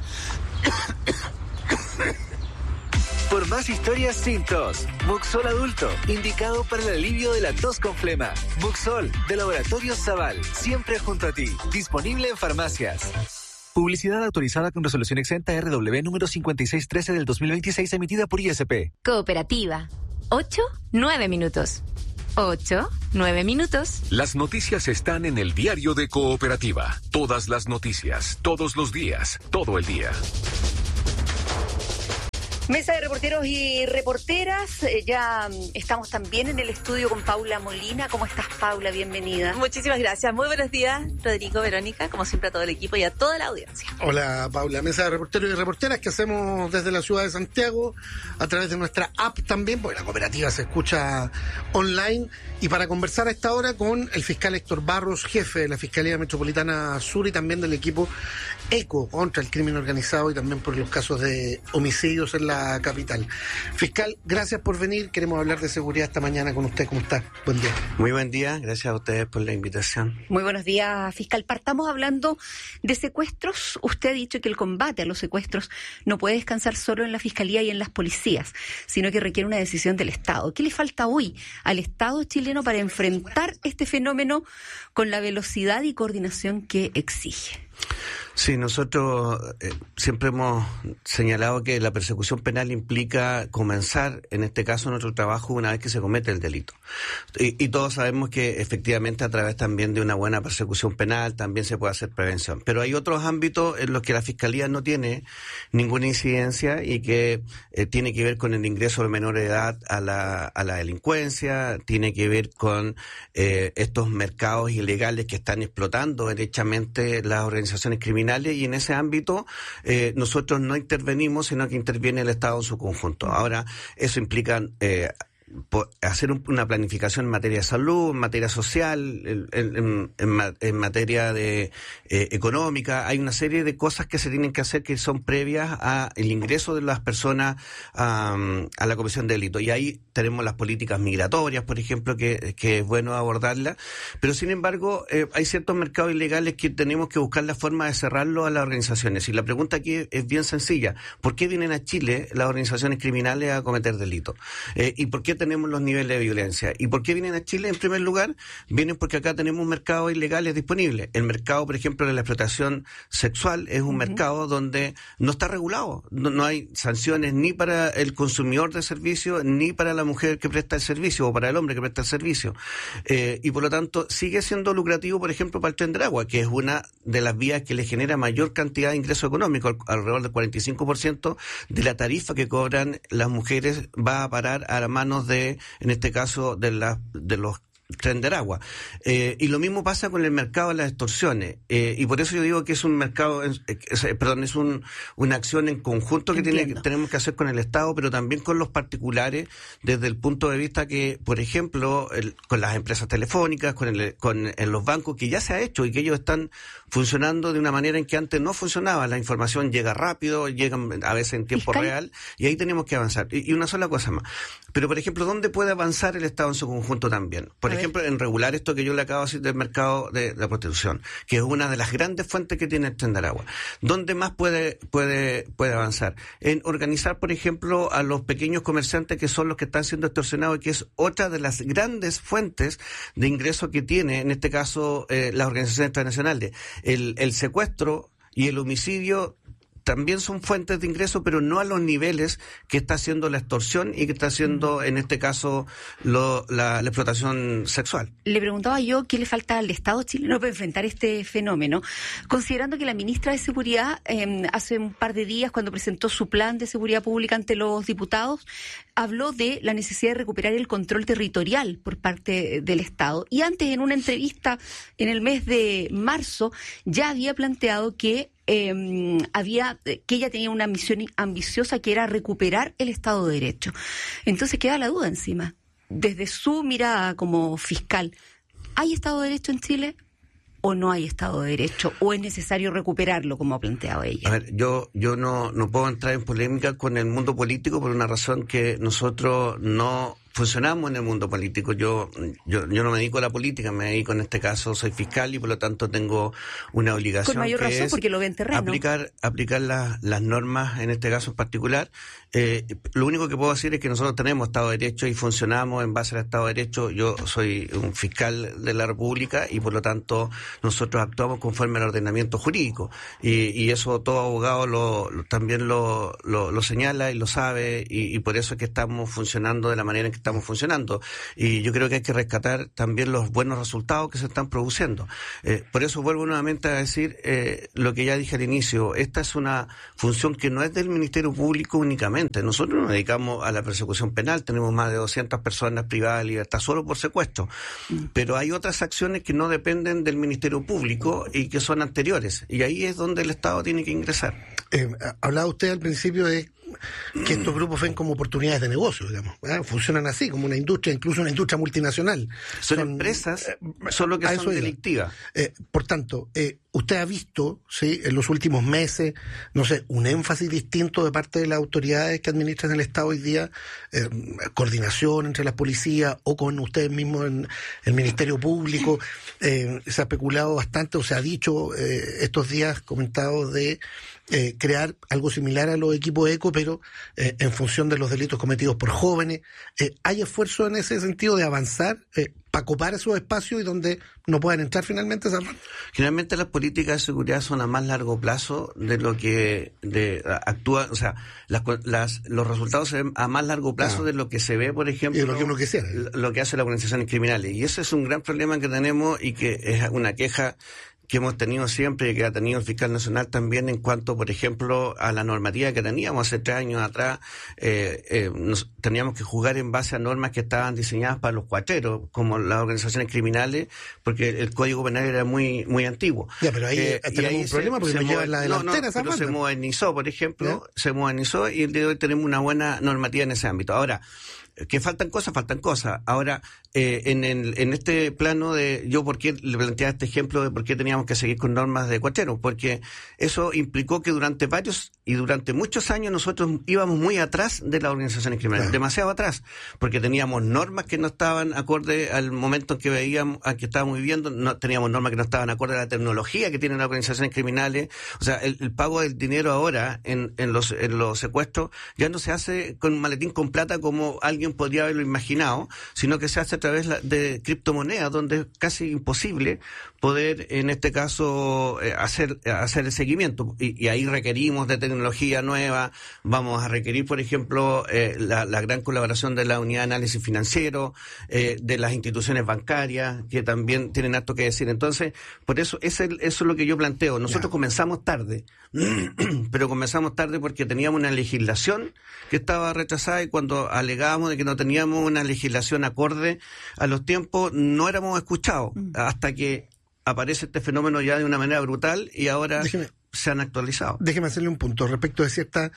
Por más historias sin tos, Muxol Adulto, indicado para el alivio de la tos con flema. Muxol, de Laboratorios Zaval, siempre junto a ti. Disponible en farmacias. Publicidad autorizada con resolución exenta RW número 5613 del 2026 emitida por ISP. Cooperativa. 8-9 minutos. 8-9 minutos. Las noticias están en el diario de Cooperativa. Todas las noticias, todos los días, todo el día. Mesa de reporteros y reporteras, ya estamos también en el estudio con Paula Molina. ¿Cómo estás, Paula? Bienvenida. Muchísimas gracias. Muy buenos días, Rodrigo, Verónica, como siempre a todo el equipo y a toda la audiencia. Hola, Paula. Mesa de reporteros y reporteras que hacemos desde la ciudad de Santiago a través de nuestra app también, porque la cooperativa se escucha online. Y para conversar a esta hora con el fiscal Héctor Barros, jefe de la Fiscalía Metropolitana Sur y también del equipo ECO contra el crimen organizado y también por los casos de homicidios en la capital. Fiscal, gracias por venir. Queremos hablar de seguridad esta mañana con usted. ¿Cómo está? Buen día. Muy buen día. Gracias a ustedes por la invitación. Muy buenos días, fiscal. Partamos hablando de secuestros. Usted ha dicho que el combate a los secuestros no puede descansar solo en la Fiscalía y en las policías, sino que requiere una decisión del Estado. ¿Qué le falta hoy al Estado chileno para enfrentar este fenómeno con la velocidad y coordinación que exige? Sí, nosotros siempre hemos señalado que la persecución penal implica comenzar, en este caso, nuestro trabajo una vez que se comete el delito. Y todos sabemos que efectivamente a través también de una buena persecución penal también se puede hacer prevención. Pero hay otros ámbitos en los que la Fiscalía no tiene ninguna incidencia y que tiene que ver con el ingreso de menor edad a la delincuencia, tiene que ver con estos mercados ilegales que están explotando derechamente las organizaciones criminales. Y en ese ámbito nosotros no intervenimos, sino que interviene el Estado en su conjunto. Ahora, eso implica hacer una planificación en materia de salud, en materia social, en materia de económica. Hay una serie de cosas que se tienen que hacer que son previas al ingreso de las personas a la comisión de delito. Y ahí tenemos las políticas migratorias, por ejemplo, que es bueno abordarlas. Pero sin embargo, hay ciertos mercados ilegales que tenemos que buscar la forma de cerrarlo a las organizaciones. Y la pregunta aquí es bien sencilla. ¿Por qué vienen a Chile las organizaciones criminales a cometer delitos? ¿Y por qué tenemos los niveles de violencia? ¿Y por qué vienen a Chile? En primer lugar, vienen porque acá tenemos mercados ilegales disponibles. El mercado, por ejemplo, de la explotación sexual es un mercado donde no está regulado. No hay sanciones ni para el consumidor de servicio, ni para la mujer que presta el servicio o para el hombre que presta el servicio. Y por lo tanto, sigue siendo lucrativo, por ejemplo, para el Tren del Agua, que es una de las vías que le genera mayor cantidad de ingreso económico. Alrededor del 45% de la tarifa que cobran las mujeres va a parar a las manos de, en este caso, de los Tren del Agua. Y lo mismo pasa con el mercado de las extorsiones. Y por eso yo digo que es un mercado, es una acción en conjunto que tenemos que hacer con el Estado, pero también con los particulares, desde el punto de vista que, por ejemplo, con las empresas telefónicas, en los bancos, que ya se ha hecho y que ellos están funcionando de una manera en que antes no funcionaba. La información llega rápido, llega a veces en tiempo real, y ahí tenemos que avanzar. Y una sola cosa más. Pero, por ejemplo, ¿dónde puede avanzar el Estado en su conjunto también? Por ejemplo, en regular esto que yo le acabo de decir del mercado de la prostitución, que es una de las grandes fuentes que tiene el Tren del Agua. ¿Dónde más puede avanzar? En organizar, por ejemplo, a los pequeños comerciantes que son los que están siendo extorsionados y que es otra de las grandes fuentes de ingreso que tiene, en este caso, las organizaciones transnacionales. El secuestro y el homicidio también son fuentes de ingreso, pero no a los niveles que está haciendo la extorsión y que está haciendo, en este caso, la explotación sexual. Le preguntaba yo qué le falta al Estado chileno para enfrentar este fenómeno, considerando que la ministra de Seguridad hace un par de días, cuando presentó su plan de seguridad pública ante los diputados, habló de la necesidad de recuperar el control territorial por parte del Estado. Y antes, en una entrevista en el mes de marzo, ya había planteado que ella tenía una misión ambiciosa que era recuperar el Estado de Derecho. Entonces queda la duda encima. Desde su mirada como fiscal, ¿hay Estado de Derecho en Chile o no hay Estado de Derecho? ¿O es necesario recuperarlo, como ha planteado ella? A ver, yo no puedo entrar en polémica con el mundo político por una razón que nosotros no funcionamos en el mundo político. Yo no me dedico a la política, me dedico en este caso, soy fiscal y por lo tanto tengo una obligación. Con mayor razón, porque lo ve en terreno. Aplicar las normas, en este caso en particular. Lo único que puedo decir es que nosotros tenemos Estado de Derecho y funcionamos en base al Estado de Derecho. Yo soy un fiscal de la República y por lo tanto nosotros actuamos conforme al ordenamiento jurídico. Y eso todo abogado también lo señala y lo sabe y por eso es que estamos funcionando de la manera en que estamos funcionando. Y yo creo que hay que rescatar también los buenos resultados que se están produciendo. Por eso vuelvo nuevamente a decir lo que ya dije al inicio. Esta es una función que no es del Ministerio Público únicamente. Nosotros nos dedicamos a la persecución penal, tenemos más de 200 personas privadas de libertad solo por secuestro, pero hay otras acciones que no dependen del Ministerio Público y que son anteriores, y ahí es donde el Estado tiene que ingresar. Hablaba usted al principio de que estos grupos ven como oportunidades de negocio, digamos, ¿verdad? Funcionan así, como una industria, incluso una industria multinacional. Son empresas, solo que son delictivas. Por tanto, usted ha visto, ¿sí?, en los últimos meses, no sé, un énfasis distinto de parte de las autoridades que administran el Estado hoy día, coordinación entre las policías o con ustedes mismos en el Ministerio Público. Se ha especulado bastante, o se ha dicho estos días, comentado de crear algo similar a los equipos ECO, pero en función de los delitos cometidos por jóvenes. ¿Hay esfuerzo en ese sentido de avanzar para copar esos espacios y donde no puedan entrar finalmente esas manos? Generalmente las políticas de seguridad son a más largo plazo de lo que actúa, o sea, los resultados se ven a más largo plazo de lo que se ve, por ejemplo, lo que uno quisiera, lo que hacen las organizaciones criminales. Y ese es un gran problema que tenemos y que es una queja que hemos tenido siempre y que ha tenido el fiscal nacional también en cuanto, por ejemplo, a la normativa que teníamos hace 3 años atrás. Teníamos que jugar en base a normas que estaban diseñadas para los cuateros, como las organizaciones criminales, porque el Código Penal era muy antiguo. Ya, pero ahí tenemos un problema porque nos lleva en la delantera esa pero se modernizó, por ejemplo, se modernizó y el día de hoy tenemos una buena normativa en ese ámbito. Ahora, que faltan cosas. Ahora, en este plano yo por qué le planteaba este ejemplo de por qué teníamos que seguir con normas de cuateros, porque eso implicó que durante muchos años nosotros íbamos muy atrás de las organizaciones criminales, demasiado atrás, porque teníamos normas que no estaban acorde al momento en que veíamos, al que estábamos viviendo, no teníamos normas que no estaban acorde a la tecnología que tienen las organizaciones criminales. O sea, el pago del dinero ahora en los secuestros ya no se hace con un maletín con plata como alguien podría haberlo imaginado, sino que se hace a través de criptomonedas, donde es casi imposible poder, en este caso, hacer el seguimiento. Y ahí requerimos de tecnología nueva. Vamos a requerir, por ejemplo, la gran colaboración de la Unidad de Análisis Financiero, de las instituciones bancarias, que también tienen harto que decir. Entonces, por eso, eso es lo que yo planteo. Nosotros comenzamos tarde, pero comenzamos tarde porque teníamos una legislación que estaba retrasada, y cuando alegábamos de que no teníamos una legislación acorde a los tiempos, no éramos escuchados, hasta que aparece este fenómeno ya de una manera brutal y ahora se han actualizado. Déjeme hacerle un punto respecto de cierta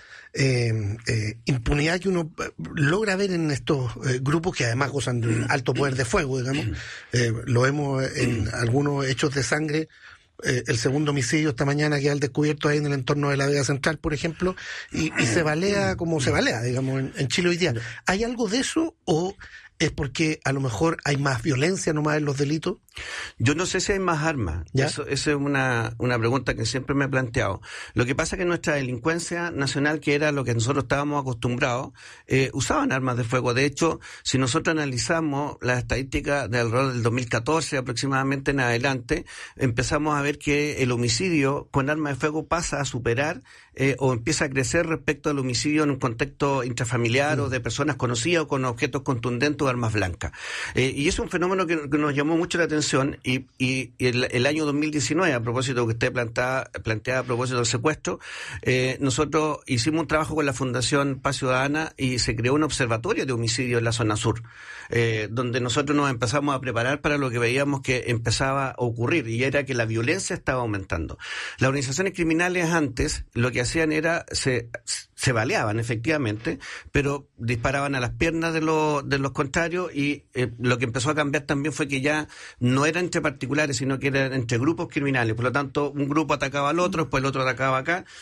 impunidad que uno logra ver en estos grupos que además gozan de un alto poder de fuego, digamos. Lo vemos en algunos hechos de sangre. El segundo homicidio esta mañana queda al descubierto ahí en el entorno de la Vega Central, por ejemplo, y se balea como se balea, digamos, en Chile hoy día. ¿Hay algo de eso o es porque a lo mejor hay más violencia nomás en los delitos? Yo no sé si hay más armas. Eso es una pregunta que siempre me he planteado. Lo que pasa es que nuestra delincuencia nacional, que era lo que nosotros estábamos acostumbrados, usaban armas de fuego. De hecho, si nosotros analizamos las estadísticas de alrededor del 2014 aproximadamente en adelante, empezamos a ver que el homicidio con armas de fuego pasa a superar o empieza a crecer respecto al homicidio en un contexto intrafamiliar o de personas conocidas o con objetos contundentes o armas blancas. Y es un fenómeno que nos llamó mucho la atención, y el año 2019, a propósito de lo que usted planteaba a propósito del secuestro, nosotros hicimos un trabajo con la Fundación Paz Ciudadana y se creó un observatorio de homicidio en la zona sur, donde nosotros nos empezamos a preparar para lo que veíamos que empezaba a ocurrir, y era que la violencia estaba aumentando. Las organizaciones criminales antes lo que hacían era se baleaban efectivamente, pero disparaban a las piernas de los contrarios, y lo que empezó a cambiar también fue que ya no era entre particulares, sino que eran entre grupos criminales. Por lo tanto, un grupo atacaba al otro, después el otro atacaba acá.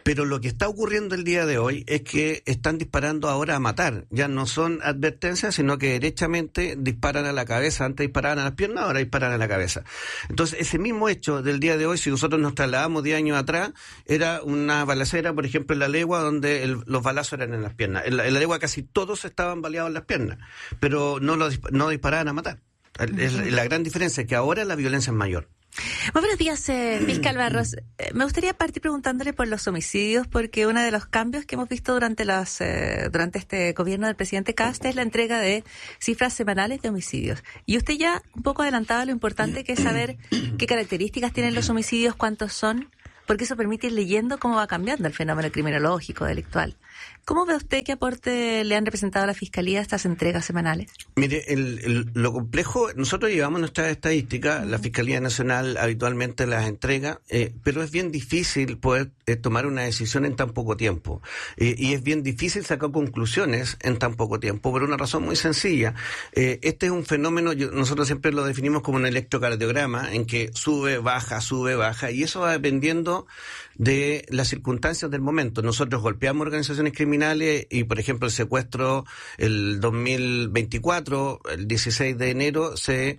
Pero lo que está ocurriendo el día de hoy es que están disparando ahora a matar. Ya no son advertencias, sino que derechamente disparan a la cabeza. Antes disparaban a las piernas, ahora disparan a la cabeza. Entonces, ese mismo hecho del día de hoy, si nosotros nos trasladamos 10 años atrás, era una balacera, por ejemplo, en La Legua, donde los balazos eran en las piernas. En La Legua casi todos estaban baleados en las piernas, pero no disparaban a matar. La gran diferencia es que ahora la violencia es mayor. Muy buenos días, fiscal Barros. Me gustaría partir preguntándole por los homicidios, porque uno de los cambios que hemos visto durante este gobierno del presidente Kast es la entrega de cifras semanales de homicidios. Y usted ya un poco adelantaba lo importante que es saber qué características tienen los homicidios, cuántos son, porque eso permite ir leyendo cómo va cambiando el fenómeno criminológico, delictual. ¿Cómo ve usted qué aporte le han representado a la Fiscalía estas entregas semanales? Mire, lo complejo, nosotros llevamos nuestras estadísticas, la Fiscalía Nacional habitualmente las entrega, pero es bien difícil poder tomar una decisión en tan poco tiempo. Y es bien difícil sacar conclusiones en tan poco tiempo, por una razón muy sencilla. Este es un fenómeno, nosotros siempre lo definimos como un electrocardiograma, en que sube, baja, y eso va dependiendo de las circunstancias del momento. Nosotros golpeamos organizaciones criminales y, por ejemplo, el secuestro el 2024, el 16 de enero, se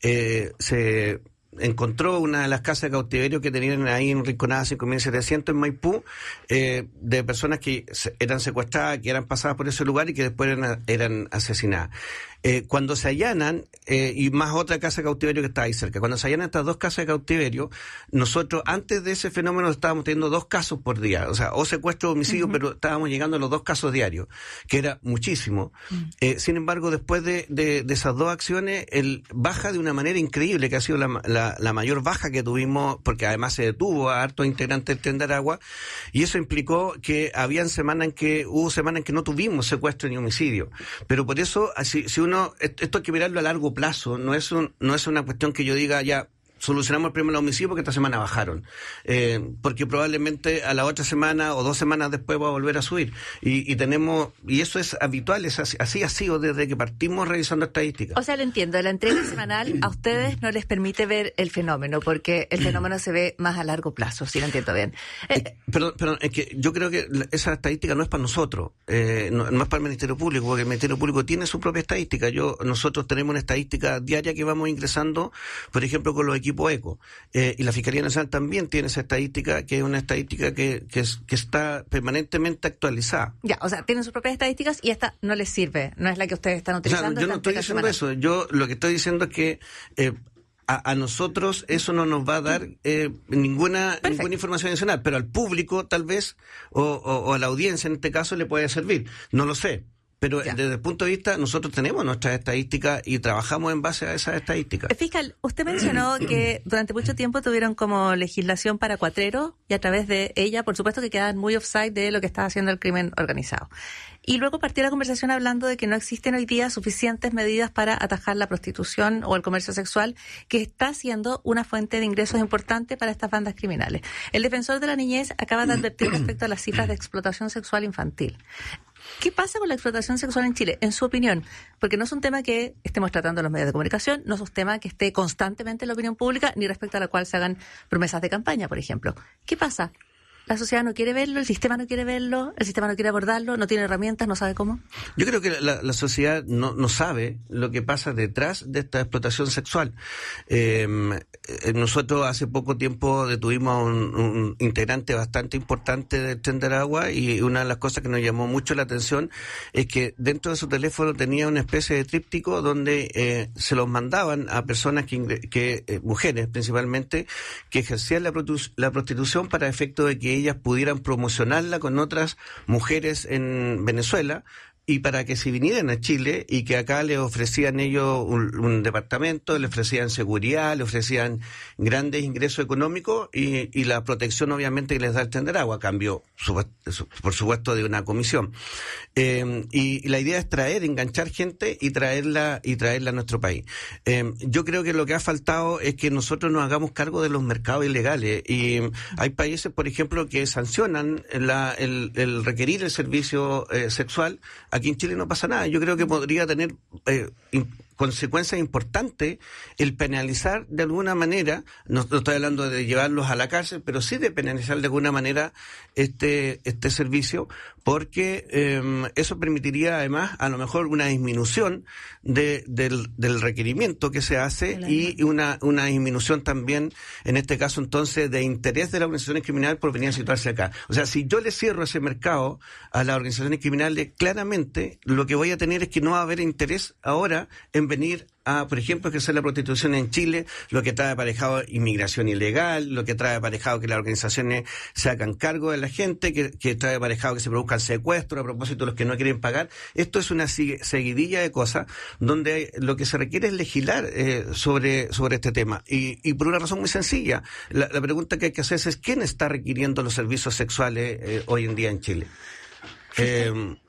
encontró una de las casas de cautiverio que tenían ahí en Rinconada 5.700 en Maipú, de personas que eran secuestradas, que eran pasadas por ese lugar y que después eran asesinadas. Cuando se allanan, y más otra casa de cautiverio que está ahí cerca, cuando se allanan estas dos casas de cautiverio, nosotros antes de ese fenómeno estábamos teniendo 2 casos por día, o sea, o secuestro o homicidio, pero estábamos llegando a los 2 casos diarios, que era muchísimo. Sin embargo, después de esas 2 acciones, baja de una manera increíble, que ha sido la mayor baja que tuvimos, porque además se detuvo a hartos integrantes del Tren de Aragua, y eso implicó que hubo semanas en que no tuvimos secuestro ni homicidio. Pero por eso, si uno, esto hay que mirarlo a largo plazo, no es una cuestión que yo diga ya solucionamos el problema del homicidio porque esta semana bajaron, porque probablemente a la otra semana o 2 semanas después va a volver a subir, y eso es habitual, así ha sido desde que partimos revisando estadísticas. O sea, lo entiendo, la entrega semanal a ustedes no les permite ver el fenómeno, porque el fenómeno se ve más a largo plazo, si lo entiendo bien. Perdón, es que yo creo que esa estadística no es para nosotros, no es para el Ministerio Público, porque el Ministerio Público tiene su propia estadística. Nosotros tenemos una estadística diaria que vamos ingresando, por ejemplo, con los equipos ECO, y la Fiscalía Nacional también tiene esa estadística, que es una estadística que está permanentemente actualizada. Ya, o sea, tienen sus propias estadísticas y esta no les sirve, no es la que ustedes están utilizando. O sea, yo no estoy diciendo eso, yo lo que estoy diciendo es que a nosotros eso no nos va a dar ninguna información adicional, pero al público tal vez, o a la audiencia en este caso le puede servir, no lo sé. Pero desde el punto de vista, nosotros tenemos nuestras estadísticas y trabajamos en base a esas estadísticas. Fiscal, usted mencionó que durante mucho tiempo tuvieron como legislación para cuatreros y a través de ella, por supuesto, que quedaban muy offside de lo que estaba haciendo el crimen organizado. Y luego partió la conversación hablando de que no existen hoy día suficientes medidas para atajar la prostitución o el comercio sexual, que está siendo una fuente de ingresos importante para estas bandas criminales. El defensor de la niñez acaba de advertir respecto a las cifras de explotación sexual infantil. ¿Qué pasa con la explotación sexual en Chile, en su opinión? Porque no es un tema que estemos tratando en los medios de comunicación, no es un tema que esté constantemente en la opinión pública, ni respecto a la cual se hagan promesas de campaña, por ejemplo. ¿Qué pasa? ¿La sociedad no quiere verlo? ¿El sistema no quiere verlo? ¿El sistema no quiere abordarlo? ¿No tiene herramientas? ¿No sabe cómo? Yo creo que la sociedad no sabe lo que pasa detrás de esta explotación sexual. Nosotros hace poco tiempo detuvimos a un integrante bastante importante del Tren de Aragua, y una de las cosas que nos llamó mucho la atención es que dentro de su teléfono tenía una especie de tríptico donde se los mandaban a personas mujeres principalmente, que ejercían la prostitución para efecto de que ellas pudieran promocionarla con otras mujeres en Venezuela, y para que se vinieran a Chile y que acá le ofrecían ellos un departamento, le ofrecían seguridad, le ofrecían grandes ingresos económicos y la protección obviamente que les da el Tren de Aragua, a cambio, por supuesto, de una comisión. Y la idea es enganchar gente y traerla a nuestro país. Yo creo que lo que ha faltado es que nosotros nos hagamos cargo de los mercados ilegales, y hay países, por ejemplo, que sancionan el requerir el servicio sexual. Aquí en Chile no pasa nada. Yo creo que podría tener consecuencias importantes el penalizar de alguna manera, no estoy hablando de llevarlos a la cárcel, pero sí de penalizar de alguna manera este servicio, porque eso permitiría además a lo mejor una disminución del requerimiento que se hace y una disminución también, en este caso entonces, de interés de las organizaciones criminales por venir a situarse acá. O sea, si yo le cierro ese mercado a las organizaciones criminales, claramente lo que voy a tener es que no va a haber interés ahora en venir a, por ejemplo, ejercer la prostitución en Chile, lo que trae aparejado inmigración ilegal, lo que trae aparejado que las organizaciones se hagan cargo de la gente, que trae aparejado que se produzcan secuestros a propósito de los que no quieren pagar. Esto es una seguidilla de cosas donde lo que se requiere es legislar sobre este tema. Y por una razón muy sencilla, la pregunta que hay que hacerse es ¿quién está requiriendo los servicios sexuales hoy en día en Chile?